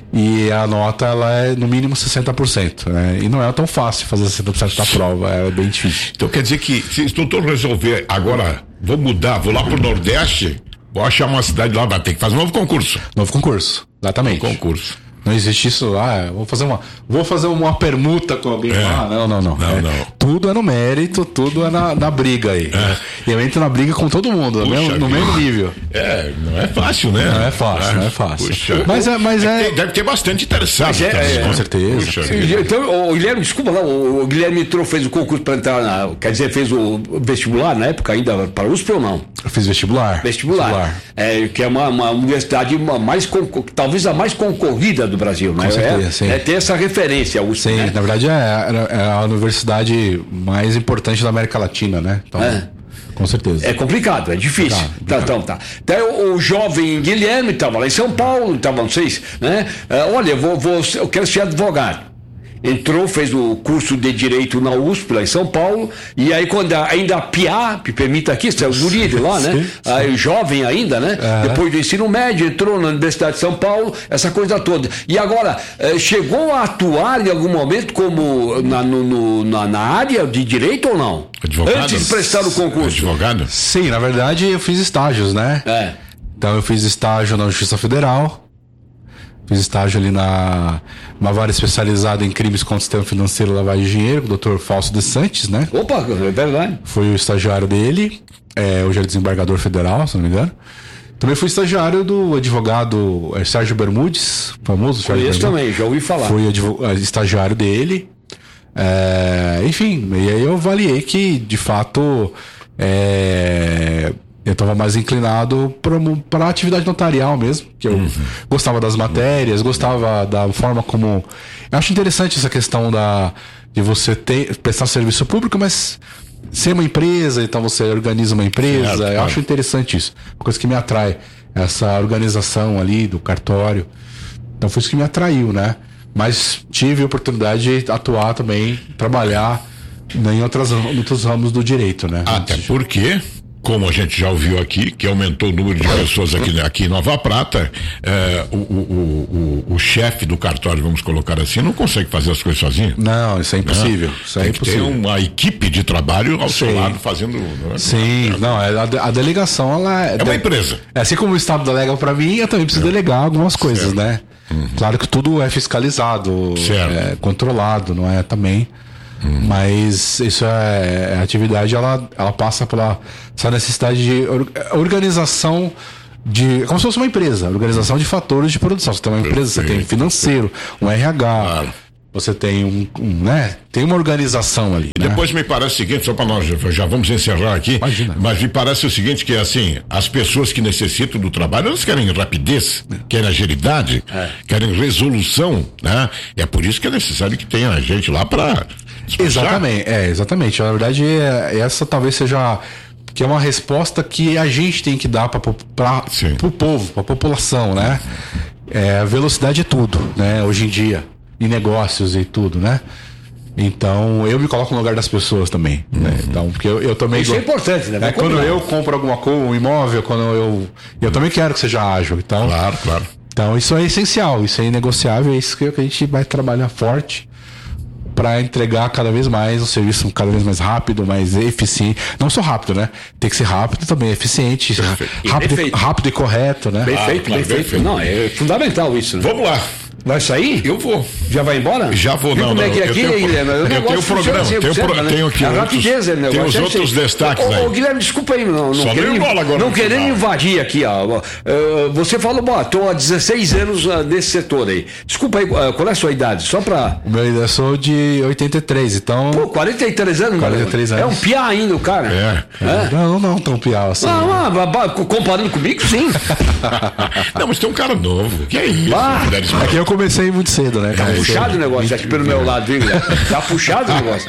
E a nota ela é no mínimo sessenta por cento, né? E não é tão fácil fazer sessenta por cento da prova, é bem difícil. Então quer dizer que se o doutor resolver agora, vou mudar, vou lá pro Nordeste, vou achar uma cidade lá, vai ter que fazer um novo concurso. Novo concurso, exatamente. Novo concurso. Não existe isso, ah, vou fazer uma, vou fazer uma permuta com alguém. É. Ah, não, não, não. não, é, não. Tudo é no mérito, tudo é na, na briga aí. É. E eu entro na briga com todo mundo, no, mesmo, no mesmo nível. É, não é fácil, né? Não é fácil, é. não é fácil. Puxa. Mas é. Mas é... Deve ter bastante interessado. É, é, com certeza. Puxa, então, o Guilherme, desculpa lá, o Guilherme entrou, fez o concurso para entrar na. Quer dizer, fez o vestibular na época ainda para a U S P ou não? Eu fiz vestibular. Vestibular. vestibular. É, que é uma, uma universidade mais, talvez a mais concorrida do Brasil, né? Com certeza. É, é ter essa referência. O, sim, né? Na verdade é, é a universidade mais importante da América Latina, né? Então, é. Com certeza. É complicado, é difícil. Tá, tá, então, tá. Então, o, o jovem Guilherme estava lá em São Paulo, estava, não sei, né? Uh, olha, eu, vou, vou, eu quero ser advogado. Entrou, fez o curso de Direito na U S P, lá em São Paulo, e aí quando a, ainda a P I A, me permita aqui, é o jurídico lá, né? Sim, sim. Aí, jovem ainda, né? É. Depois do ensino médio, entrou na Universidade de São Paulo, essa coisa toda. E agora, eh, chegou a atuar em algum momento como na, no, no, na, na área de Direito ou não? Advogado? Antes de prestar o concurso. Advogado? Sim, na verdade eu fiz estágios, né? É. Então eu fiz estágio na Justiça Federal. Fiz estágio ali na uma vara especializada em crimes contra o sistema financeiro e lavagem de dinheiro, com o doutor Fausto de Santos, né? Opa, é verdade. Fui o estagiário dele, é, hoje é desembargador federal, se não me engano. Também fui estagiário do advogado é, Sérgio Bermudes, famoso Sérgio Bermudes. também, já ouvi falar. Fui estagiário dele. É, enfim, e aí eu avaliei que, de fato, é, eu estava mais inclinado para a atividade notarial mesmo, que eu uhum. gostava das matérias, gostava da forma como... Eu acho interessante essa questão da, de você ter, prestar serviço público, mas ser uma empresa, então você organiza uma empresa, certo, eu claro. acho interessante isso. Uma coisa que me atrai, essa organização ali do cartório. Então foi isso que me atraiu, né? Mas tive a oportunidade de atuar também, trabalhar em outras, em outros ramos do direito, né? Até porque, como a gente já ouviu aqui, que aumentou o número de pessoas aqui, aqui em Nova Prata, é, o, o, o, o chefe do cartório, vamos colocar assim, não consegue fazer as coisas sozinho. Não, isso é impossível. Não, isso é tem impossível. que ter uma equipe de trabalho ao Sim. seu lado fazendo... Não é? Sim, não, a, a delegação, ela... É uma empresa. É, assim como o Estado delega para mim, eu também preciso é. delegar algumas coisas, certo. né? Uhum. Claro que tudo é fiscalizado, é controlado, não é também... Hum. Mas isso é, a atividade ela, ela passa pela essa necessidade de organização de, como se fosse uma empresa, organização de fatores de produção. Você tem uma empresa, você tem financeiro, um R H, claro. Você tem um, um, né? Tem uma organização ali. Né? Depois me parece o seguinte, só para nós já vamos encerrar aqui. Imagina. Mas me parece o seguinte, que assim, as pessoas que necessitam do trabalho, elas querem rapidez, é. querem agilidade, é. querem resolução, né? E é por isso que é necessário que tenha gente lá para Exatamente, é, exatamente. Na verdade, é, essa talvez seja que é uma resposta que a gente tem que dar para o povo, para a população, né? É, velocidade é tudo, né? Hoje em dia, em negócios e tudo, né? Então, eu me coloco no lugar das pessoas também, uhum. né? Então, porque eu, eu também... Isso é importante, né? É, quando eu compro alguma coisa, um imóvel, quando eu... Eu também quero que seja ágil, então... Claro, claro. Então, isso é essencial, isso é inegociável, é isso que a gente vai trabalhar forte para entregar cada vez mais um serviço cada vez mais rápido, mais eficiente. Não só rápido, né? Tem que ser rápido também, eficiente, rápido, e rápido e correto, né? Bem feito, ah, claro, bem feito. feito. Não, é fundamental isso, né? Vamos lá. Vai sair? Eu vou. Já vai embora? Já vou, não. Como não, é que é aqui, eu tenho, Guilherme? Eu, eu tenho o programa, tenho, pro, né? tenho aqui a rapidez, outros, né? tem os outros assim. destaques ô, aí. Ô, Guilherme, desculpa aí, não, não querendo, bola agora não querendo invadir aqui, ó. Uh, você falou, bom, estou há dezesseis anos uh, nesse setor aí. Desculpa aí, uh, qual é a sua idade? Só pra... O meu, eu sou de oitenta e três, então... Pô, quarenta e três anos? quarenta e três anos. É um piá ainda o cara. É. é. Não, não tão piá assim. Não, não, comparando comigo, sim. Não, mas tem um cara novo. Que é isso? Ah, aqui eu comecei muito cedo, né? Tá puxado o negócio aqui pelo meu lado, viu, Guilherme? Tá puxado o negócio.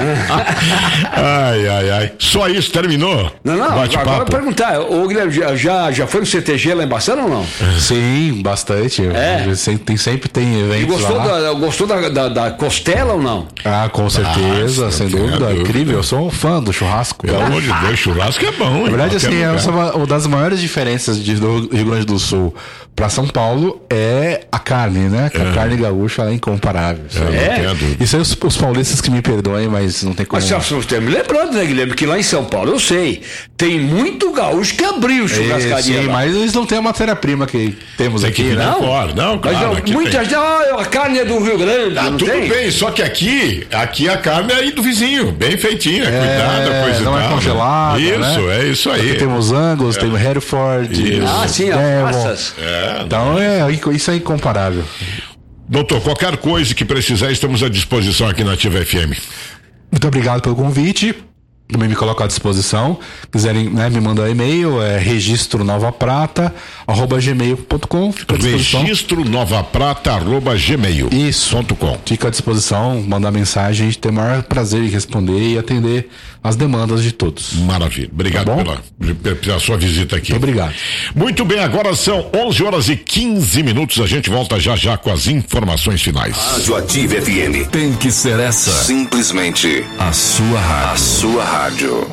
Ai, ai, ai. Só isso, terminou? Não, não, Bate-papo. agora perguntar, ô Guilherme, já, já foi no C T G lá em Bastante ou não? Sim, bastante. É. Tem, sempre tem eventos e gostou lá. Da, gostou da, da, da costela ou não? Ah, com certeza, ah, sem dúvida. dúvida. Incrível, eu sou um fã do churrasco. Pelo amor de Deus, churrasco é bom. Na verdade, assim, essa é uma das maiores diferenças de, do Rio Grande do Sul para São Paulo é a carne, né? É. A carne gaúcha é incomparável. É? Isso aí os, os paulistas que me perdoem, mas não tem como. Mas você está me lembrando, né, Guilherme, que lá em São Paulo, eu sei, tem muito gaúcho que abriu churrascaria. É, sim, lá. Mas eles não têm a matéria-prima que temos tem aqui, que né? Não, claro, não, claro. Mas muita gente, ah, a carne é do Rio Grande, ah, não tudo tem? bem, só que aqui, aqui a carne é aí do vizinho, bem feitinha, é, cuidada, coisa não e é tal. congelada, Isso, né? é isso aí. Aqui temos Angus, é. temos Hereford. Isso. Ah, sim, as massas. É, então, é, isso é incomparável. Doutor, qualquer coisa que precisar, estamos à disposição aqui na Ativa F M. Muito obrigado pelo convite. Também me coloco à disposição. Quiserem, né, me mandar e-mail, é registro nova prata arroba gmail ponto com. Registro nova prata arroba gmail ponto com. Fica à disposição, mandar mensagem, a gente tem o maior prazer em responder e atender as demandas de todos. Maravilha. Obrigado tá pela, pela sua visita aqui. Muito obrigado. Muito bem, agora são onze horas e quinze minutos. A gente volta já já com as informações finais. Rádio Ativa F M. Tem que ser essa. Simplesmente a sua rádio. A sua rádio.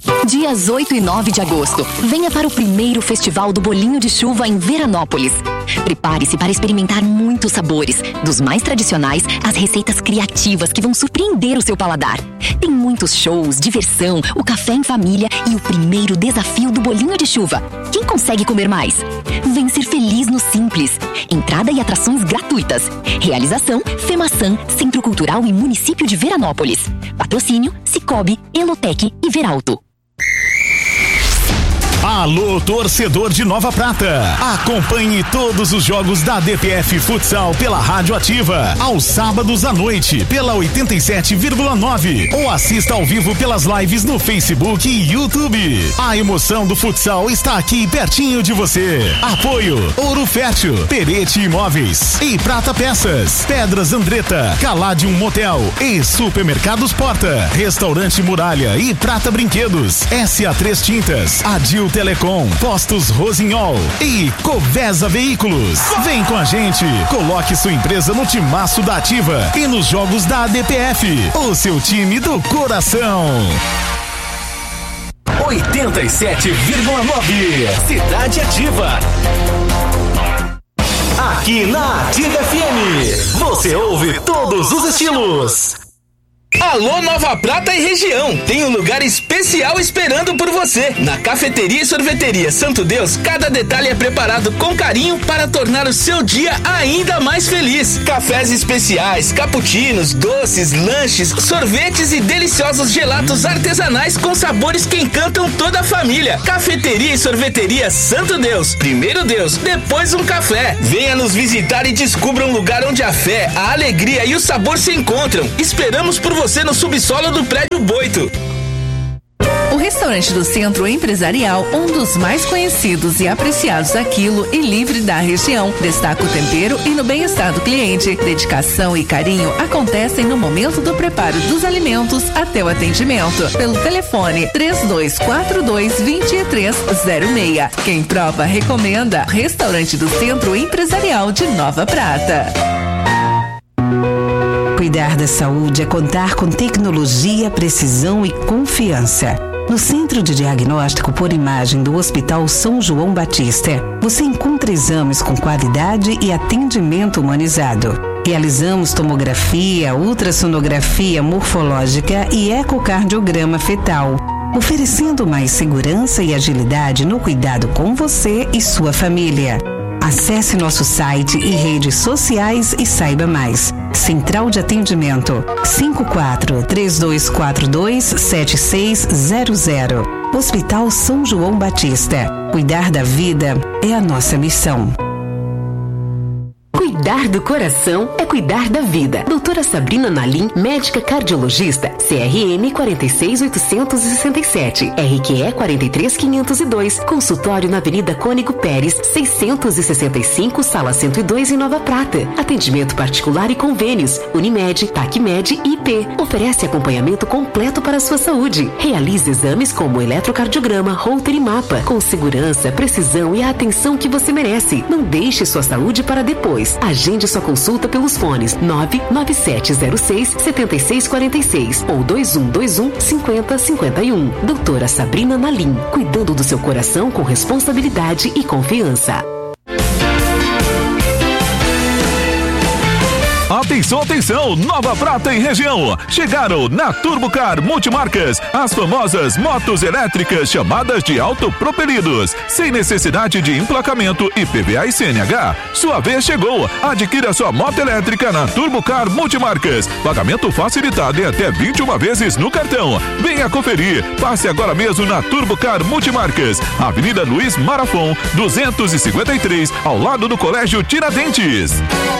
Dias oito e nove de agosto, venha para o primeiro Festival do Bolinho de Chuva em Veranópolis. Prepare-se para experimentar muitos sabores, dos mais tradicionais às receitas criativas que vão surpreender o seu paladar. Tem muitos shows, diversão, o café em família e o primeiro desafio do Bolinho de Chuva. Quem consegue comer mais? Vem ser feliz no Simples. Entrada e atrações gratuitas. Realização FEMASAN, Centro Cultural e Município de Veranópolis. Patrocínio Cicobi, Elotec e Veralto. Alô, torcedor de Nova Prata. Acompanhe todos os jogos da D P F Futsal pela Rádio Ativa, aos sábados à noite, pela oitenta e sete vírgula nove. Ou assista ao vivo pelas lives no Facebook e YouTube. A emoção do futsal está aqui pertinho de você. Apoio Ouro Fértil, Perete Imóveis e Prata Peças, Pedras Andretta, Caladium Motel e Supermercados Porta, Restaurante Muralha e Prata Brinquedos, S A três Tintas, Adil Telecom, Postos Rosinhol e Covesa Veículos. Vem com a gente, coloque sua empresa no timaço da Ativa e nos jogos da A D P F, o seu time do coração. oitenta e sete vírgula nove Cidade Ativa. Aqui na Ativa F M, você ouve todos os estilos. Alô Nova Prata e região, tem um lugar especial esperando por você. Na Cafeteria e Sorveteria Santo Deus, cada detalhe é preparado com carinho para tornar o seu dia ainda mais feliz. Cafés especiais, cappuccinos, doces, lanches, sorvetes e deliciosos gelatos artesanais com sabores que encantam toda a família. Cafeteria e Sorveteria Santo Deus, primeiro Deus, depois um café. Venha nos visitar e descubra um lugar onde a fé, a alegria e o sabor se encontram. Esperamos por você você no subsolo do Prédio Boito. O restaurante do Centro Empresarial, um dos mais conhecidos e apreciados da Quilo e livre da região, destaca o tempero e no bem-estar do cliente. Dedicação e carinho acontecem no momento do preparo dos alimentos até o atendimento. Pelo telefone três dois quatro dois, dois três zero seis. Quem prova, recomenda. Restaurante do Centro Empresarial de Nova Prata. Cuidar da saúde é contar com tecnologia, precisão e confiança. No Centro de Diagnóstico por Imagem do Hospital São João Batista, você encontra exames com qualidade e atendimento humanizado. Realizamos tomografia, ultrassonografia morfológica e ecocardiograma fetal, oferecendo mais segurança e agilidade no cuidado com você e sua família. Acesse nosso site e redes sociais e saiba mais. Central de Atendimento cinco quatro três dois quatro dois, sete seis zero zero. Hospital São João Batista. Cuidar da vida é a nossa missão. Cuidar do coração é cuidar da vida. Doutora Sabrina Nalim, médica cardiologista, C R M quarenta e seis oitocentos e sessenta e sete, R Q E quarenta e três quinhentos e dois, consultório na Avenida Cônigo Pérez, seiscentos e sessenta e cinco, sala cento e dois em Nova Prata. Atendimento particular e convênios, Unimed, Tacmed e I P. Oferece acompanhamento completo para a sua saúde. Realize exames como eletrocardiograma, Holter e mapa, com segurança, precisão e a atenção que você merece. Não deixe sua saúde para depois. Agende sua consulta pelos fones nove nove sete zero seis, sete seis quatro seis ou dois um dois um, cinco zero cinco um. Doutora Sabrina Nalim, cuidando do seu coração com responsabilidade e confiança. Atenção, atenção, Nova Prata e região. Chegaram na Turbocar Multimarcas as famosas motos elétricas chamadas de autopropelidos, sem necessidade de emplacamento I P V A e C N H. Sua vez chegou. Adquira sua moto elétrica na Turbocar Multimarcas. Pagamento facilitado em até vinte e uma vezes no cartão. Venha conferir. Passe agora mesmo na Turbocar Multimarcas, Avenida Luiz Marafon, duzentos e cinquenta e três, ao lado do Colégio Tiradentes.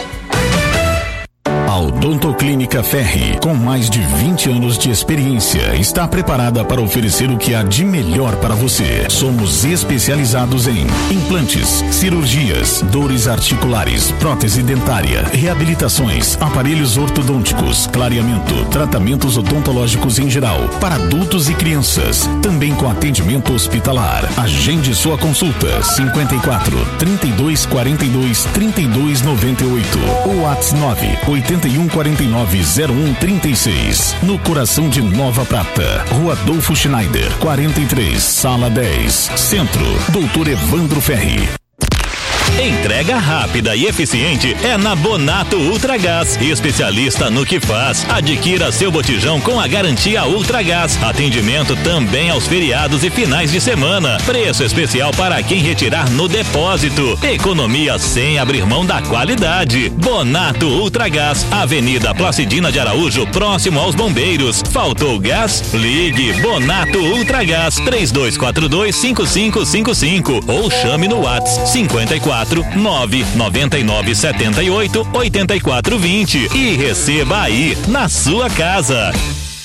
A Odontoclínica Ferri, com mais de vinte anos de experiência, está preparada para oferecer o que há de melhor para você. Somos especializados em implantes, cirurgias, dores articulares, prótese dentária, reabilitações, aparelhos ortodônticos, clareamento, tratamentos odontológicos em geral, para adultos e crianças, também com atendimento hospitalar. Agende sua consulta cinquenta e quatro, trinta e dois, quarenta e dois, trinta e dois, noventa e oito ou WhatsApp nove oito um quatro nove zero um três seis, no coração de Nova Prata, Rua Adolfo Schneider, quarenta e três, Sala dez, Centro, Doutor Evandro Ferri. Entrega rápida e eficiente é na Bonato Ultragás, especialista no que faz. Adquira seu botijão com a garantia Ultragás. Atendimento também aos feriados e finais de semana. Preço especial para quem retirar no depósito. Economia sem abrir mão da qualidade. Bonato Ultragás, Avenida Placidina de Araújo, próximo aos Bombeiros. Faltou gás? Ligue Bonato Ultragás três dois quatro dois, cinco cinco cinco cinco ou chame no WhatsApp cinquenta e quatro nove noventa e nove setenta e oito oitenta e quatro vinte e receba aí na sua casa.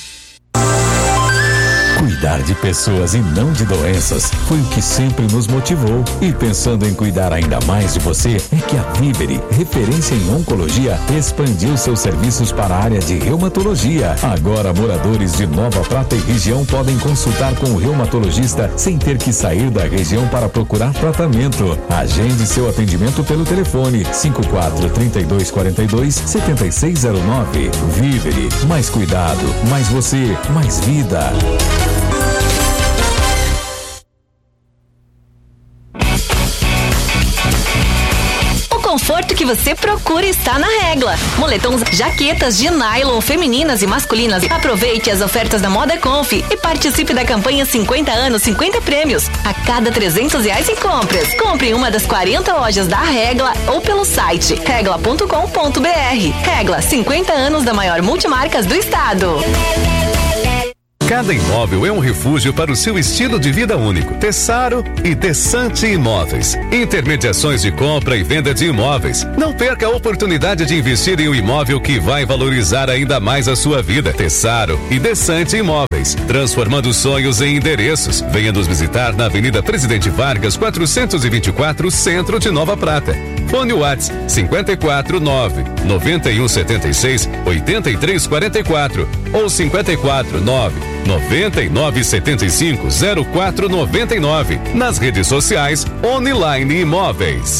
Cuidar de pessoas e não de doenças foi o que sempre nos motivou. E pensando em cuidar ainda mais de você, é que a Vivere, referência em oncologia, expandiu seus serviços para a área de reumatologia. Agora, moradores de Nova Prata e região podem consultar com o reumatologista sem ter que sair da região para procurar tratamento. Agende seu atendimento pelo telefone cinco quatro, trinta e dois, quarenta e dois, setenta e seis zero nove. Vivere, mais cuidado, mais você, mais vida. O conforto que você procura está na Regla. Moletons, jaquetas de nylon femininas e masculinas. Aproveite as ofertas da Moda Conf e participe da campanha cinquenta anos, cinquenta prêmios. A cada trezentos reais em compras. Compre em uma das quarenta lojas da Regla ou pelo site regla ponto com ponto br. Regla, cinquenta anos da maior multimarcas do estado. Cada imóvel é um refúgio para o seu estilo de vida único. Tessaro e Desante Imóveis. Intermediações de compra e venda de imóveis. Não perca a oportunidade de investir em um imóvel que vai valorizar ainda mais a sua vida. Tessaro e Desante Imóveis. Transformando sonhos em endereços. Venha nos visitar na Avenida Presidente Vargas, quatrocentos e vinte e quatro, Centro de Nova Prata. Fone WhatsApp cinquenta e quatro, nove, noventa e um, setenta e seis, oitenta e três, quarenta e quatro ou cinquenta e quatro, nove, noventa e nove, setenta e cinco, zero quatro noventa e nove. Nas redes sociais, Online Imóveis.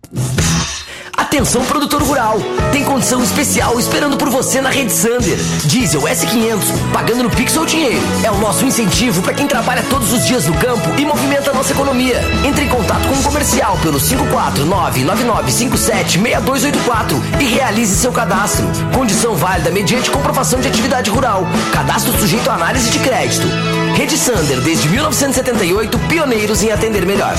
Atenção, produtor rural, tem condição especial esperando por você na Rede Sander. Diesel S quinhentos, pagando no Pix ou dinheiro. É o nosso incentivo para quem trabalha todos os dias no campo e movimenta a nossa economia. Entre em contato com o comercial pelo cinco quatro nove, nove nove cinco sete, seis dois oito quatro e realize seu cadastro. Condição válida mediante comprovação de atividade rural. Cadastro sujeito à análise de crédito. Rede Sander, desde mil novecentos e setenta e oito, pioneiros em atender melhor.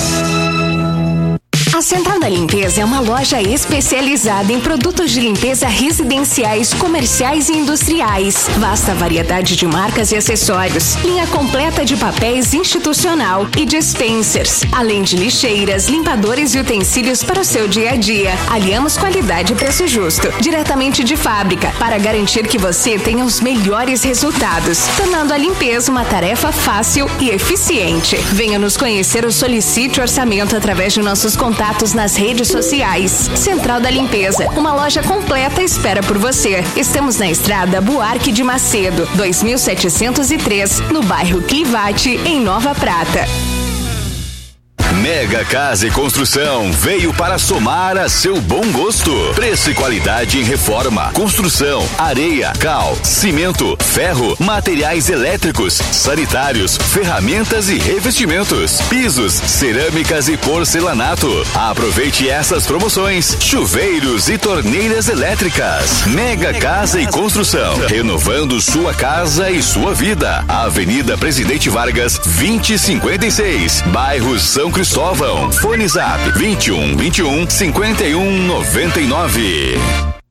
A Central da Limpeza é uma loja especializada em produtos de limpeza residenciais, comerciais e industriais. Vasta variedade de marcas e acessórios. Linha completa de papéis institucional e dispensers. Além de lixeiras, limpadores e utensílios para o seu dia a dia. Aliamos qualidade e preço justo. Diretamente de fábrica, para garantir que você tenha os melhores resultados. Tornando a limpeza uma tarefa fácil e eficiente. Venha nos conhecer ou solicite orçamento através de nossos contatos nas redes sociais. Central da Limpeza, uma loja completa espera por você. Estamos na estrada Buarque de Macedo, dois mil setecentos e três, no bairro Clivate, em Nova Prata. Mega Casa e Construção veio para somar a seu bom gosto. Preço e qualidade em reforma, construção, areia, cal, cimento, ferro, materiais elétricos, sanitários, ferramentas e revestimentos, pisos, cerâmicas e porcelanato. Aproveite essas promoções. Chuveiros e torneiras elétricas. Mega Casa e Construção, renovando sua casa e sua vida. Avenida Presidente Vargas, vinte e cinquenta e seis, bairro São Cristóvão. Fone Zap vinte e um, vinte e um, cinquenta e um, noventa e nove.